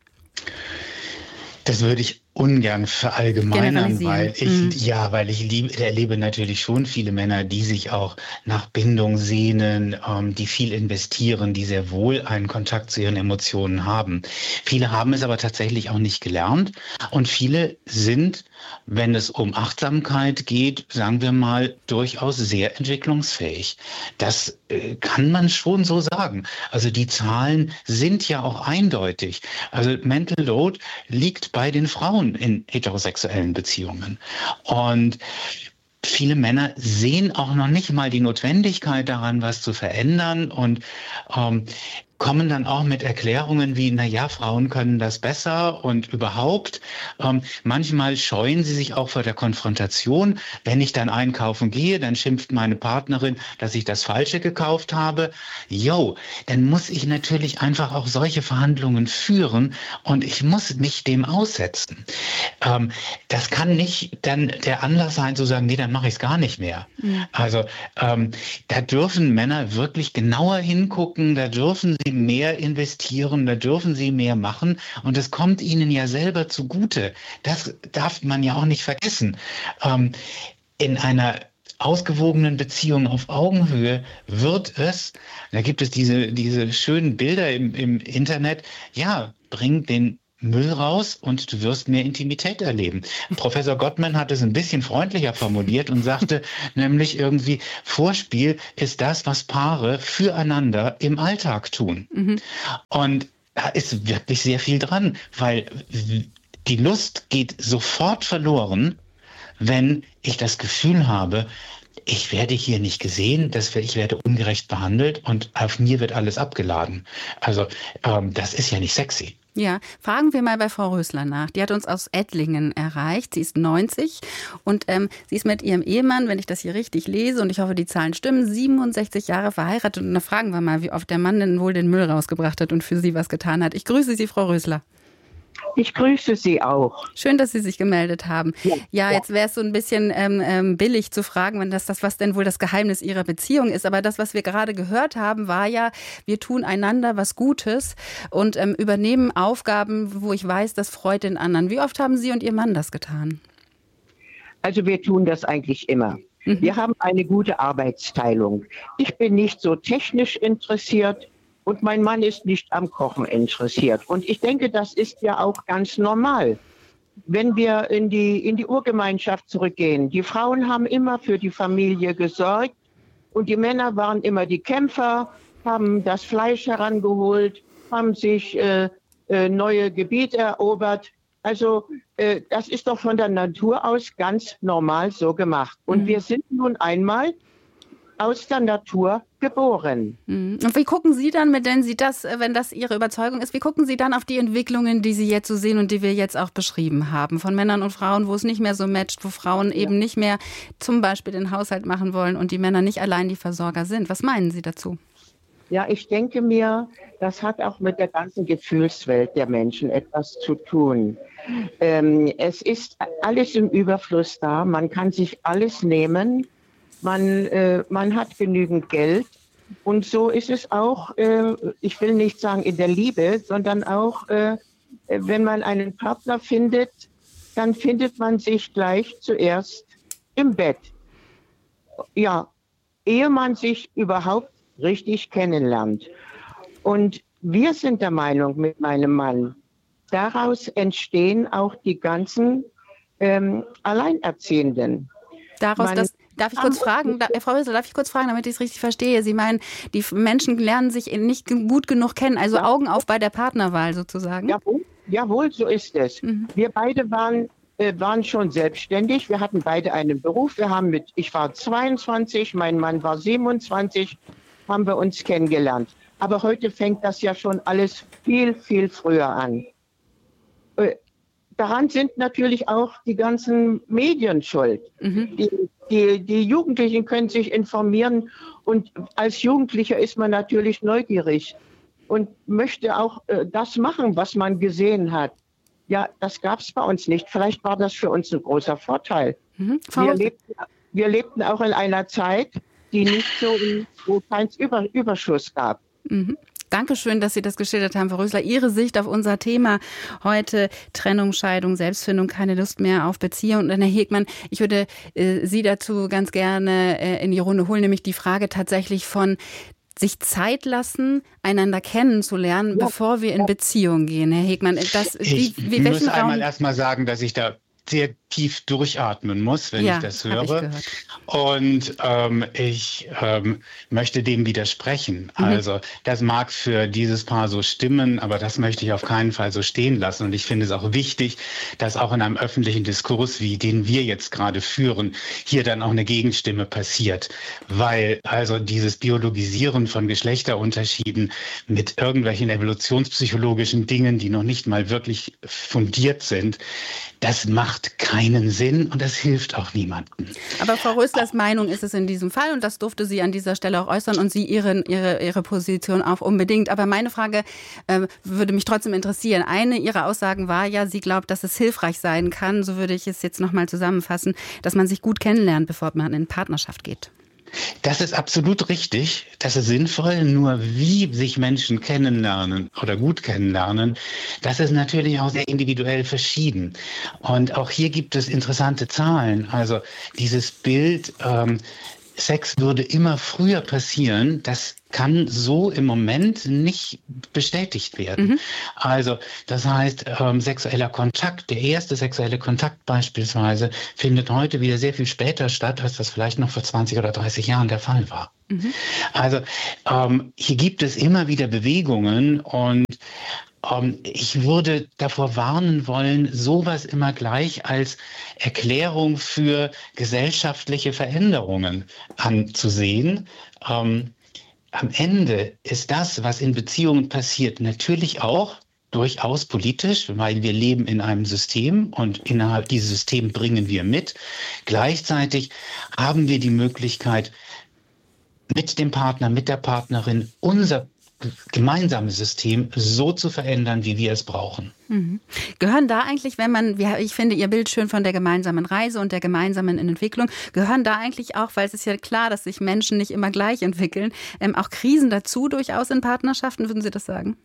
Speaker 3: Das würde ich ungern verallgemeinern, weil ich, mhm. ja, weil ich lieb, erlebe natürlich schon viele Männer, die sich auch nach Bindung sehnen, ähm, die viel investieren, die sehr wohl einen Kontakt zu ihren Emotionen haben. Viele haben es aber tatsächlich auch nicht gelernt und viele sind, wenn es um Achtsamkeit geht, sagen wir mal, durchaus sehr entwicklungsfähig. Das äh, kann man schon so sagen. Also die Zahlen sind ja auch eindeutig. Also Mental Load liegt bei den Frauen in heterosexuellen Beziehungen. Und viele Männer sehen auch noch nicht mal die Notwendigkeit daran, was zu verändern. Und ähm, kommen dann auch mit Erklärungen wie, na ja, Frauen können das besser und überhaupt. Ähm, manchmal scheuen sie sich auch vor der Konfrontation. Wenn ich dann einkaufen gehe, dann schimpft meine Partnerin, dass ich das Falsche gekauft habe. Jo, dann muss ich natürlich einfach auch solche Verhandlungen führen und ich muss mich dem aussetzen. Ähm, das kann nicht dann der Anlass sein zu sagen, nee, dann mache ich es gar nicht mehr. Mhm. Also ähm, da dürfen Männer wirklich genauer hingucken, da dürfen sie mehr investieren, da dürfen sie mehr machen und es kommt ihnen ja selber zugute. Das darf man ja auch nicht vergessen. Ähm, in einer ausgewogenen Beziehung auf Augenhöhe wird es, da gibt es diese, diese schönen Bilder im, im Internet, ja, bringt den Müll raus und du wirst mehr Intimität erleben. Professor Gottman hat es ein bisschen freundlicher formuliert und sagte nämlich irgendwie, Vorspiel ist das, was Paare füreinander im Alltag tun. Mhm. Und da ist wirklich sehr viel dran, weil die Lust geht sofort verloren, wenn ich das Gefühl habe, ich werde hier nicht gesehen, das, ich werde ungerecht behandelt und auf mir wird alles abgeladen. Also ähm, das ist ja nicht sexy.
Speaker 2: Ja, fragen wir mal bei Frau Rösler nach. Die hat uns aus Ettlingen erreicht. Sie ist neunzig und ähm, sie ist mit ihrem Ehemann, wenn ich das hier richtig lese und ich hoffe, die Zahlen stimmen, siebenundsechzig Jahre verheiratet. Und da fragen wir mal, wie oft der Mann denn wohl den Müll rausgebracht hat und für sie was getan hat. Ich grüße Sie, Frau Rösler.
Speaker 9: Ich grüße Sie auch.
Speaker 2: Schön, dass Sie sich gemeldet haben. Ja, ja,
Speaker 9: ja.
Speaker 2: Jetzt wäre es so ein bisschen ähm, ähm, billig zu fragen, wenn das, das, was denn wohl das Geheimnis Ihrer Beziehung ist. Aber das, was wir gerade gehört haben, war ja, wir tun einander was Gutes und ähm, übernehmen Aufgaben, wo ich weiß, das freut den anderen. Wie oft haben Sie und Ihr Mann das getan?
Speaker 9: Also wir tun das eigentlich immer. Mhm. Wir haben eine gute Arbeitsteilung. Ich bin nicht so technisch interessiert. Und mein Mann ist nicht am Kochen interessiert. Und ich denke, das ist ja auch ganz normal. Wenn wir in die, in die Urgemeinschaft zurückgehen, die Frauen haben immer für die Familie gesorgt und die Männer waren immer die Kämpfer, haben das Fleisch herangeholt, haben sich äh, äh, neue Gebiete erobert. Also äh, das ist doch von der Natur aus ganz normal so gemacht. Und mhm. wir sind nun einmal aus der Natur geboren.
Speaker 2: Und wie gucken Sie dann, mit wenn Sie das, wenn das Ihre Überzeugung ist, wie gucken Sie dann auf die Entwicklungen, die Sie jetzt so sehen und die wir jetzt auch beschrieben haben, von Männern und Frauen, wo es nicht mehr so matcht, wo Frauen ja. eben nicht mehr zum Beispiel den Haushalt machen wollen und die Männer nicht allein die Versorger sind? Was meinen Sie dazu?
Speaker 9: Ja, ich denke mir, das hat auch mit der ganzen Gefühlswelt der Menschen etwas zu tun. Ähm, es ist alles im Überfluss da, man kann sich alles nehmen. Man, äh, man hat genügend Geld und so ist es auch, äh, ich will nicht sagen in der Liebe, sondern auch, äh, wenn man einen Partner findet, dann findet man sich gleich zuerst im Bett. Ja, ehe man sich überhaupt richtig kennenlernt. Und wir sind der Meinung mit meinem Mann, daraus entstehen auch die ganzen ähm, Alleinerziehenden.
Speaker 2: Daraus,
Speaker 9: man,
Speaker 2: dass Darf ich kurz fragen, da, Frau Rösler, darf ich kurz fragen, damit ich es richtig verstehe? Sie meinen, die Menschen lernen sich nicht gut genug kennen, also ja. Augen auf bei der Partnerwahl sozusagen?
Speaker 9: Jawohl, jawohl, so ist es. Mhm. Wir beide waren, äh, waren schon selbstständig, wir hatten beide einen Beruf. Wir haben mit, ich war zweiundzwanzig, mein Mann war siebenundzwanzig, haben wir uns kennengelernt. Aber heute fängt das ja schon alles viel, viel früher an. Äh, daran sind natürlich auch die ganzen Medien schuld. Mhm. Die, Die, die Jugendlichen können sich informieren und als Jugendlicher ist man natürlich neugierig und möchte auch äh, das machen, was man gesehen hat. Ja, das gab es bei uns nicht. Vielleicht war das für uns ein großer Vorteil. Mhm. Wir, lebten, wir lebten auch in einer Zeit, die nicht so, wo kein Über, Überschuss gab.
Speaker 2: Mhm. Dankeschön, dass Sie das geschildert haben, Frau Rösler. Ihre Sicht auf unser Thema heute, Trennung, Scheidung, Selbstfindung, keine Lust mehr auf Beziehung. Und Herr Hegmann, ich würde äh, Sie dazu ganz gerne äh, in die Runde holen, nämlich die Frage tatsächlich von sich Zeit lassen, einander kennenzulernen, ja. bevor wir in Beziehung gehen. Herr Hegmann, das, wie,
Speaker 3: ich
Speaker 2: wie,
Speaker 3: muss einmal erst mal sagen, dass ich da sehr tief durchatmen muss, wenn
Speaker 2: ja,
Speaker 3: ich das
Speaker 2: hab
Speaker 3: höre.
Speaker 2: Ich
Speaker 3: Und ähm, ich ähm, möchte dem widersprechen. Mhm. Also das mag für dieses Paar so stimmen, aber das möchte ich auf keinen Fall so stehen lassen. Und ich finde es auch wichtig, dass auch in einem öffentlichen Diskurs, wie den wir jetzt gerade führen, hier dann auch eine Gegenstimme passiert. Weil also dieses Biologisieren von Geschlechterunterschieden mit irgendwelchen evolutionspsychologischen Dingen, die noch nicht mal wirklich fundiert sind, das macht keinen Sinn und das hilft auch niemandem.
Speaker 2: Aber Frau Röslers Meinung ist es in diesem Fall und das durfte sie an dieser Stelle auch äußern und Sie ihre, ihre, ihre Position auch unbedingt. Aber meine Frage äh, würde mich trotzdem interessieren. Eine Ihrer Aussagen war ja, sie glaubt, dass es hilfreich sein kann, so würde ich es jetzt nochmal zusammenfassen, dass man sich gut kennenlernt, bevor man in Partnerschaft geht.
Speaker 3: Das ist absolut richtig, das ist sinnvoll, nur wie sich Menschen kennenlernen oder gut kennenlernen, das ist natürlich auch sehr individuell verschieden. Und auch hier gibt es interessante Zahlen, also dieses Bild, ähm, Sex würde immer früher passieren, das kann so im Moment nicht bestätigt werden. Mhm. Also das heißt, ähm, sexueller Kontakt, der erste sexuelle Kontakt beispielsweise, findet heute wieder sehr viel später statt, als das vielleicht noch vor zwanzig oder dreißig Jahren der Fall war. Mhm. Also ähm, hier gibt es immer wieder Bewegungen und ich würde davor warnen wollen, sowas immer gleich als Erklärung für gesellschaftliche Veränderungen anzusehen. Ähm, am Ende ist das, was in Beziehungen passiert, natürlich auch durchaus politisch, weil wir leben in einem System und innerhalb dieses Systems bringen wir mit. Gleichzeitig haben wir die Möglichkeit, mit dem Partner, mit der Partnerin unser gemeinsames System so zu verändern, wie wir es brauchen.
Speaker 2: Mhm. Gehören da eigentlich, wenn man, ich finde Ihr Bild schön von der gemeinsamen Reise und der gemeinsamen Entwicklung, gehören da eigentlich auch, weil es ist ja klar, dass sich Menschen nicht immer gleich entwickeln, ähm, auch Krisen dazu durchaus in Partnerschaften, würden Sie das sagen?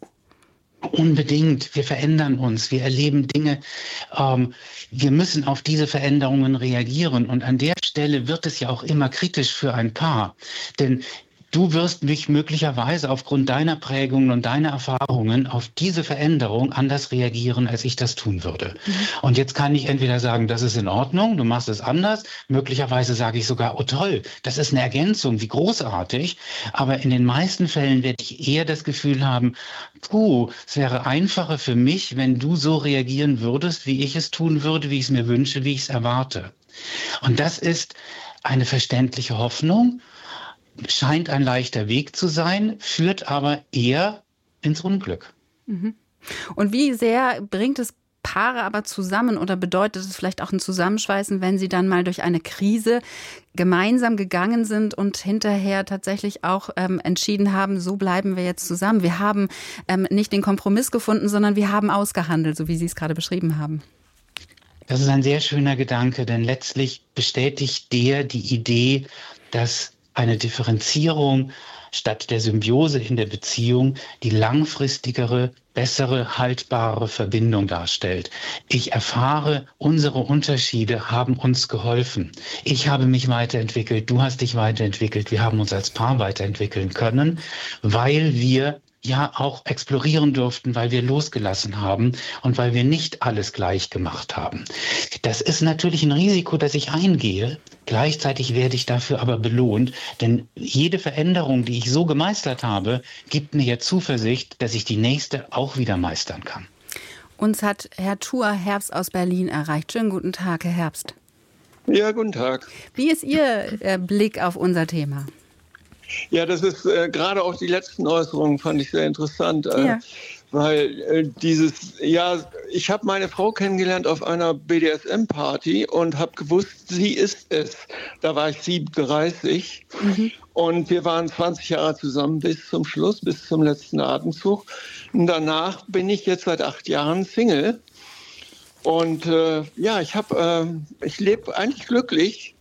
Speaker 3: Unbedingt. Wir verändern uns. Wir erleben Dinge. Ähm, wir müssen auf diese Veränderungen reagieren. Und an der Stelle wird es ja auch immer kritisch für ein Paar. Denn du wirst mich möglicherweise aufgrund deiner Prägungen und deiner Erfahrungen auf diese Veränderung anders reagieren, als ich das tun würde. Mhm. Und jetzt kann ich entweder sagen, das ist in Ordnung, du machst es anders. Möglicherweise sage ich sogar, oh toll, das ist eine Ergänzung, wie großartig. Aber in den meisten Fällen werde ich eher das Gefühl haben, puh, es wäre einfacher für mich, wenn du so reagieren würdest, wie ich es tun würde, wie ich es mir wünsche, wie ich es erwarte. Und das ist eine verständliche Hoffnung. Scheint ein leichter Weg zu sein, führt aber eher ins Unglück.
Speaker 2: Und wie sehr bringt es Paare aber zusammen oder bedeutet es vielleicht auch ein Zusammenschweißen, wenn sie dann mal durch eine Krise gemeinsam gegangen sind und hinterher tatsächlich auch ähm, entschieden haben, so bleiben wir jetzt zusammen. Wir haben ähm, nicht den Kompromiss gefunden, sondern wir haben ausgehandelt, so wie Sie es gerade beschrieben haben.
Speaker 3: Das ist ein sehr schöner Gedanke, denn letztlich bestätigt der die Idee, dass eine Differenzierung statt der Symbiose in der Beziehung die langfristigere, bessere, haltbare Verbindung darstellt. Ich erfahre, unsere Unterschiede haben uns geholfen. Ich habe mich weiterentwickelt, du hast dich weiterentwickelt, wir haben uns als Paar weiterentwickeln können, weil wir ja auch explorieren durften, weil wir losgelassen haben und weil wir nicht alles gleich gemacht haben. Das ist natürlich ein Risiko, das ich eingehe. Gleichzeitig werde ich dafür aber belohnt, denn jede Veränderung, die ich so gemeistert habe, gibt mir ja Zuversicht, dass ich die nächste auch wieder meistern kann.
Speaker 2: Uns hat Herr Thur Herbst aus Berlin erreicht. Schönen guten Tag, Herr Herbst.
Speaker 10: Ja, guten Tag.
Speaker 2: Wie ist Ihr äh, Blick auf unser Thema?
Speaker 10: Ja, das ist äh, gerade auch die letzten Äußerungen fand ich sehr interessant, äh, ja. weil äh, dieses, ja, ich habe meine Frau kennengelernt auf einer B D S M-Party und habe gewusst, sie ist es. Da war ich siebenunddreißig mhm. und wir waren zwanzig Jahre zusammen bis zum Schluss, bis zum letzten Atemzug. Und danach bin ich jetzt seit acht Jahren Single und äh, ja, ich habe, äh, ich lebe eigentlich glücklich.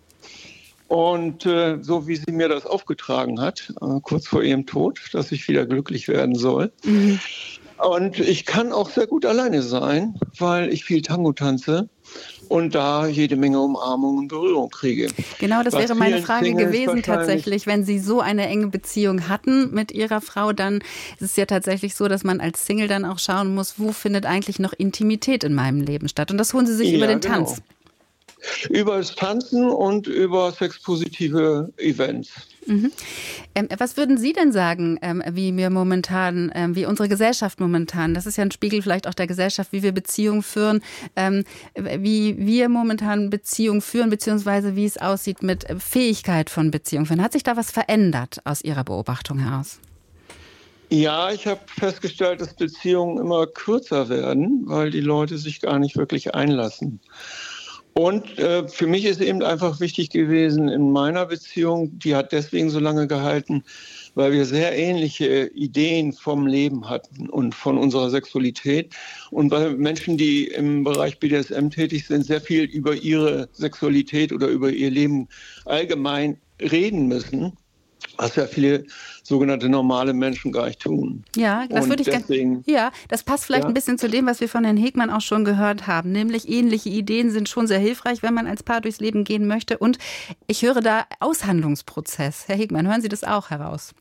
Speaker 10: Und äh, so wie sie mir das aufgetragen hat, äh, kurz vor ihrem Tod, dass ich wieder glücklich werden soll. Mhm. Und ich kann auch sehr gut alleine sein, weil ich viel Tango tanze. und da jede Menge Umarmung und Berührung kriege.
Speaker 2: Genau, das
Speaker 10: Was
Speaker 2: wäre meine
Speaker 10: vielen
Speaker 2: Frage
Speaker 10: Singles
Speaker 2: gewesen tatsächlich. Wenn Sie so eine enge Beziehung hatten mit Ihrer Frau, dann ist es ja tatsächlich so, dass man als Single dann auch schauen muss, wo findet eigentlich noch Intimität in meinem Leben statt. Und das holen Sie sich
Speaker 10: ja,
Speaker 2: über den
Speaker 10: genau.
Speaker 2: Tanz.
Speaker 10: Über das Tanzen und über sexpositive Events.
Speaker 2: Mhm. Ähm, was würden Sie denn sagen, ähm, wie wir momentan, ähm, wie unsere Gesellschaft momentan, das ist ja ein Spiegel vielleicht auch der Gesellschaft, wie wir Beziehungen führen, ähm, wie wir momentan Beziehungen führen, beziehungsweise wie es aussieht mit Fähigkeit von Beziehungen führen. Hat sich da was verändert aus Ihrer Beobachtung heraus?
Speaker 10: Ja, ich habe festgestellt, dass Beziehungen immer kürzer werden, weil die Leute sich gar nicht wirklich einlassen. Und äh, für mich ist eben einfach wichtig gewesen in meiner Beziehung, die hat deswegen so lange gehalten, weil wir sehr ähnliche Ideen vom Leben hatten und von unserer Sexualität. Und weil Menschen, die im Bereich B D S M tätig sind, sehr viel über ihre Sexualität oder über ihr Leben allgemein reden müssen, was ja viele sogenannte normale Menschen gar nicht tun.
Speaker 2: Ja, das
Speaker 10: und
Speaker 2: würde ich
Speaker 10: deswegen,
Speaker 2: gerne. Ja, das passt vielleicht
Speaker 10: ja?
Speaker 2: ein bisschen zu dem, was wir von Herrn Hegmann auch schon gehört haben. Nämlich ähnliche Ideen sind schon sehr hilfreich, wenn man als Paar durchs Leben gehen möchte. Und ich höre da Aushandlungsprozess. Herr Hegmann, hören Sie das auch heraus?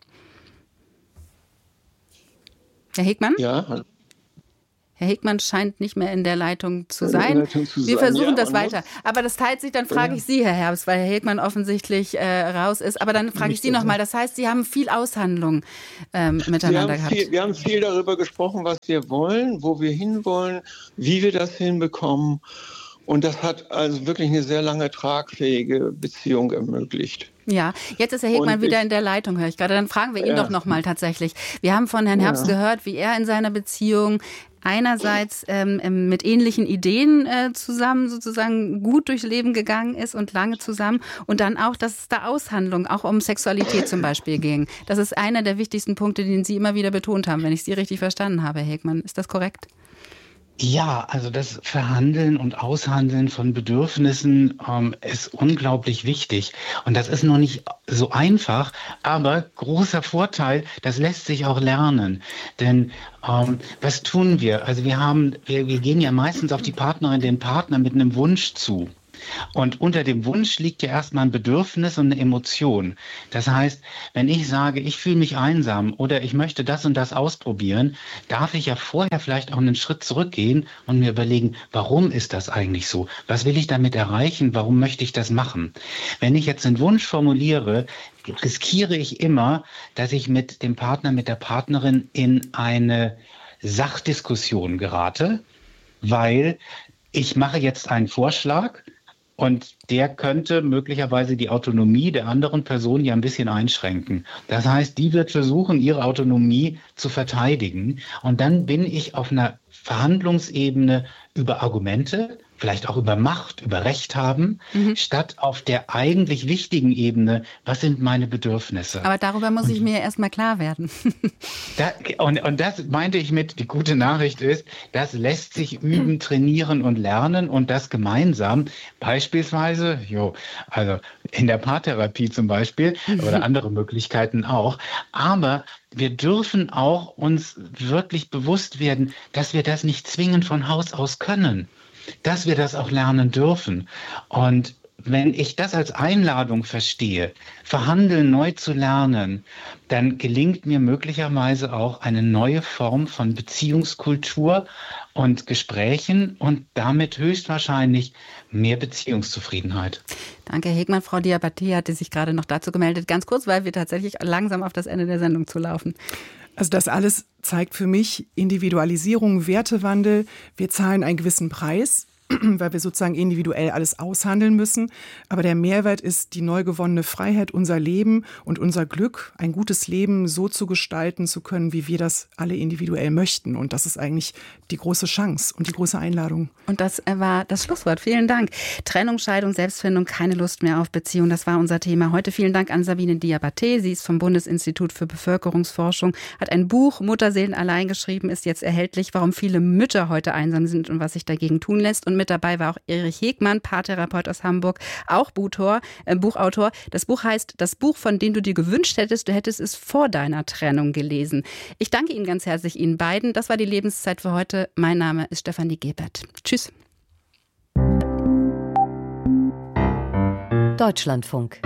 Speaker 2: Herr Hegmann?
Speaker 10: Ja.
Speaker 2: Herr Hegmann scheint nicht mehr in der Leitung zu sein.
Speaker 10: Leitung zu
Speaker 2: Wir
Speaker 10: sein.
Speaker 2: versuchen
Speaker 10: ja,
Speaker 2: das weiter. Aber das teilt sich, dann frage
Speaker 10: ja.
Speaker 2: ich Sie, Herr Herbst, weil Herr Hegmann offensichtlich äh, raus ist. Aber dann frage ich Sie nochmal. Das heißt, Sie haben viel Aushandlung ähm, miteinander
Speaker 10: wir haben
Speaker 2: gehabt.
Speaker 10: Viel, wir haben viel darüber gesprochen, was wir wollen, wo wir hinwollen, wie wir das hinbekommen. Und das hat also wirklich eine sehr lange tragfähige Beziehung ermöglicht.
Speaker 2: Ja, jetzt ist Herr Hegmann
Speaker 10: ich,
Speaker 2: wieder in der Leitung, höre ich gerade. Dann fragen wir ihn
Speaker 10: ja.
Speaker 2: doch nochmal tatsächlich. Wir haben von Herrn Herbst ja. gehört, wie er in seiner Beziehung einerseits ähm, mit ähnlichen Ideen äh, zusammen sozusagen gut durchs Leben gegangen ist und lange zusammen. Und dann auch, dass es da Aushandlung, auch um Sexualität zum Beispiel ging. Das ist einer der wichtigsten Punkte, den Sie immer wieder betont haben, wenn ich Sie richtig verstanden habe, Herr Hegmann. Ist das korrekt?
Speaker 3: Ja, also das Verhandeln und Aushandeln von Bedürfnissen ähm, ist unglaublich wichtig. Und das ist noch nicht so einfach, aber großer Vorteil, das lässt sich auch lernen. Denn ähm, was tun wir? Also wir haben, wir, wir gehen ja meistens auf die Partnerin, den Partner mit einem Wunsch zu. Und unter dem Wunsch liegt ja erstmal ein Bedürfnis und eine Emotion. Das heißt, wenn ich sage, ich fühle mich einsam oder ich möchte das und das ausprobieren, darf ich ja vorher vielleicht auch einen Schritt zurückgehen und mir überlegen, warum ist das eigentlich so? Was will ich damit erreichen? Warum möchte ich das machen? Wenn ich jetzt einen Wunsch formuliere, riskiere ich immer, dass ich mit dem Partner, mit der Partnerin in eine Sachdiskussion gerate, weil ich mache jetzt einen Vorschlag, und der könnte möglicherweise die Autonomie der anderen Person ja ein bisschen einschränken. Das heißt, die wird versuchen, ihre Autonomie zu verteidigen. Und dann bin ich auf einer Verhandlungsebene über Argumente, vielleicht auch über Macht, über Recht haben, mhm. statt auf der eigentlich wichtigen Ebene, was sind meine Bedürfnisse.
Speaker 2: Aber darüber muss
Speaker 3: und,
Speaker 2: ich mir erstmal klar werden.
Speaker 3: da, und, und das meinte ich mit, die gute Nachricht ist, das lässt sich üben, trainieren und lernen und das gemeinsam, beispielsweise, jo, also in der Paartherapie zum Beispiel oder andere Möglichkeiten auch, aber wir dürfen auch uns wirklich bewusst werden, dass wir das nicht zwingend von Haus aus können. Dass wir das auch lernen dürfen. Und wenn ich das als Einladung verstehe, verhandeln neu zu lernen, dann gelingt mir möglicherweise auch eine neue Form von Beziehungskultur und Gesprächen und damit höchstwahrscheinlich mehr Beziehungszufriedenheit.
Speaker 2: Danke, Herr Hegmann. Frau Diabaté hatte sich gerade noch dazu gemeldet. Ganz kurz, weil wir tatsächlich langsam auf das Ende der Sendung zulaufen.
Speaker 4: Also das alles zeigt für mich Individualisierung, Wertewandel. Wir zahlen einen gewissen Preis, weil wir sozusagen individuell alles aushandeln müssen. Aber der Mehrwert ist die neu gewonnene Freiheit, unser Leben und unser Glück, ein gutes Leben so zu gestalten zu können, wie wir das alle individuell möchten. Und das ist eigentlich die große Chance und die große Einladung.
Speaker 2: Und das war das Schlusswort. Vielen Dank. Trennung, Scheidung, Selbstfindung, keine Lust mehr auf Beziehung. Das war unser Thema heute. Vielen Dank an Sabine Diabaté. Sie ist vom Bundesinstitut für Bevölkerungsforschung, hat ein Buch Mutterseelen allein geschrieben, ist jetzt erhältlich, warum viele Mütter heute einsam sind und was sich dagegen tun lässt. Und mit dabei war auch Erich Hegmann, Paartherapeut aus Hamburg, auch Buchautor. Äh, Buchautor. Das Buch heißt Das Buch, von dem du dir gewünscht hättest, du hättest es vor deiner Trennung gelesen. Ich danke Ihnen ganz herzlich, Ihnen beiden. Das war die Lebenszeit für heute. Mein Name ist Stefanie Gebert. Tschüss.
Speaker 11: Deutschlandfunk.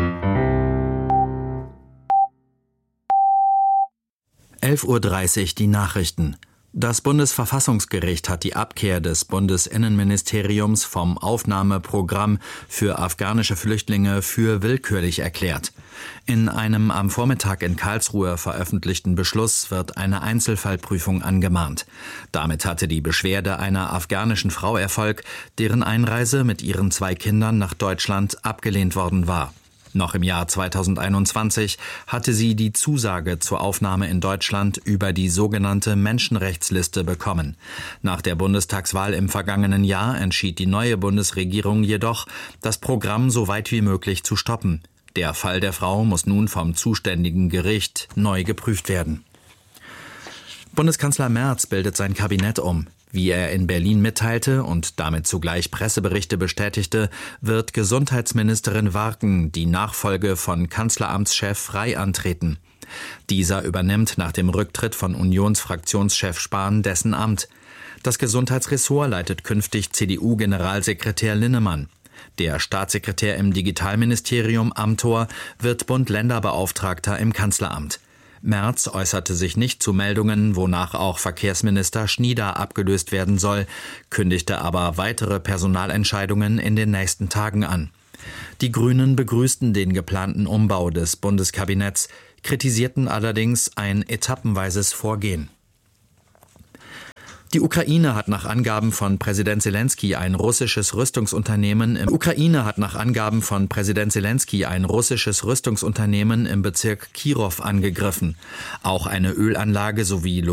Speaker 8: elf Uhr dreißig die Nachrichten. Das Bundesverfassungsgericht hat die Abkehr des Bundesinnenministeriums vom Aufnahmeprogramm für afghanische Flüchtlinge für willkürlich erklärt. In einem am Vormittag in Karlsruhe veröffentlichten Beschluss wird eine Einzelfallprüfung angemahnt. Damit hatte die Beschwerde einer afghanischen Frau Erfolg, deren Einreise mit ihren zwei Kindern nach Deutschland abgelehnt worden war. Noch im Jahr zweitausendeinundzwanzig hatte sie die Zusage zur Aufnahme in Deutschland über die sogenannte Menschenrechtsliste bekommen. Nach der Bundestagswahl im vergangenen Jahr entschied die neue Bundesregierung jedoch, das Programm so weit wie möglich zu stoppen. Der Fall der Frau muss nun vom zuständigen Gericht neu geprüft werden. Bundeskanzler Merz bildet sein Kabinett um. Wie er in Berlin mitteilte und damit zugleich Presseberichte bestätigte, wird Gesundheitsministerin Warken die Nachfolge von Kanzleramtschef Frey antreten. Dieser übernimmt nach dem Rücktritt von Unionsfraktionschef Spahn dessen Amt. Das Gesundheitsressort leitet künftig C D U-Generalsekretär Linnemann. Der Staatssekretär im Digitalministerium Amthor wird Bund-Länder-Beauftragter im Kanzleramt. Merz äußerte sich nicht zu Meldungen, wonach auch Verkehrsminister Schnieder abgelöst werden soll, kündigte aber weitere Personalentscheidungen in den nächsten Tagen an. Die Grünen begrüßten den geplanten Umbau des Bundeskabinetts, kritisierten allerdings ein etappenweises Vorgehen. Die Ukraine hat nach Angaben von Präsident Selenskyj ein russisches Rüstungsunternehmen im Ukraine hat nach Angaben von Präsident Selenskyj ein russisches Rüstungsunternehmen im Bezirk Kirow angegriffen. Auch eine Ölanlage sowie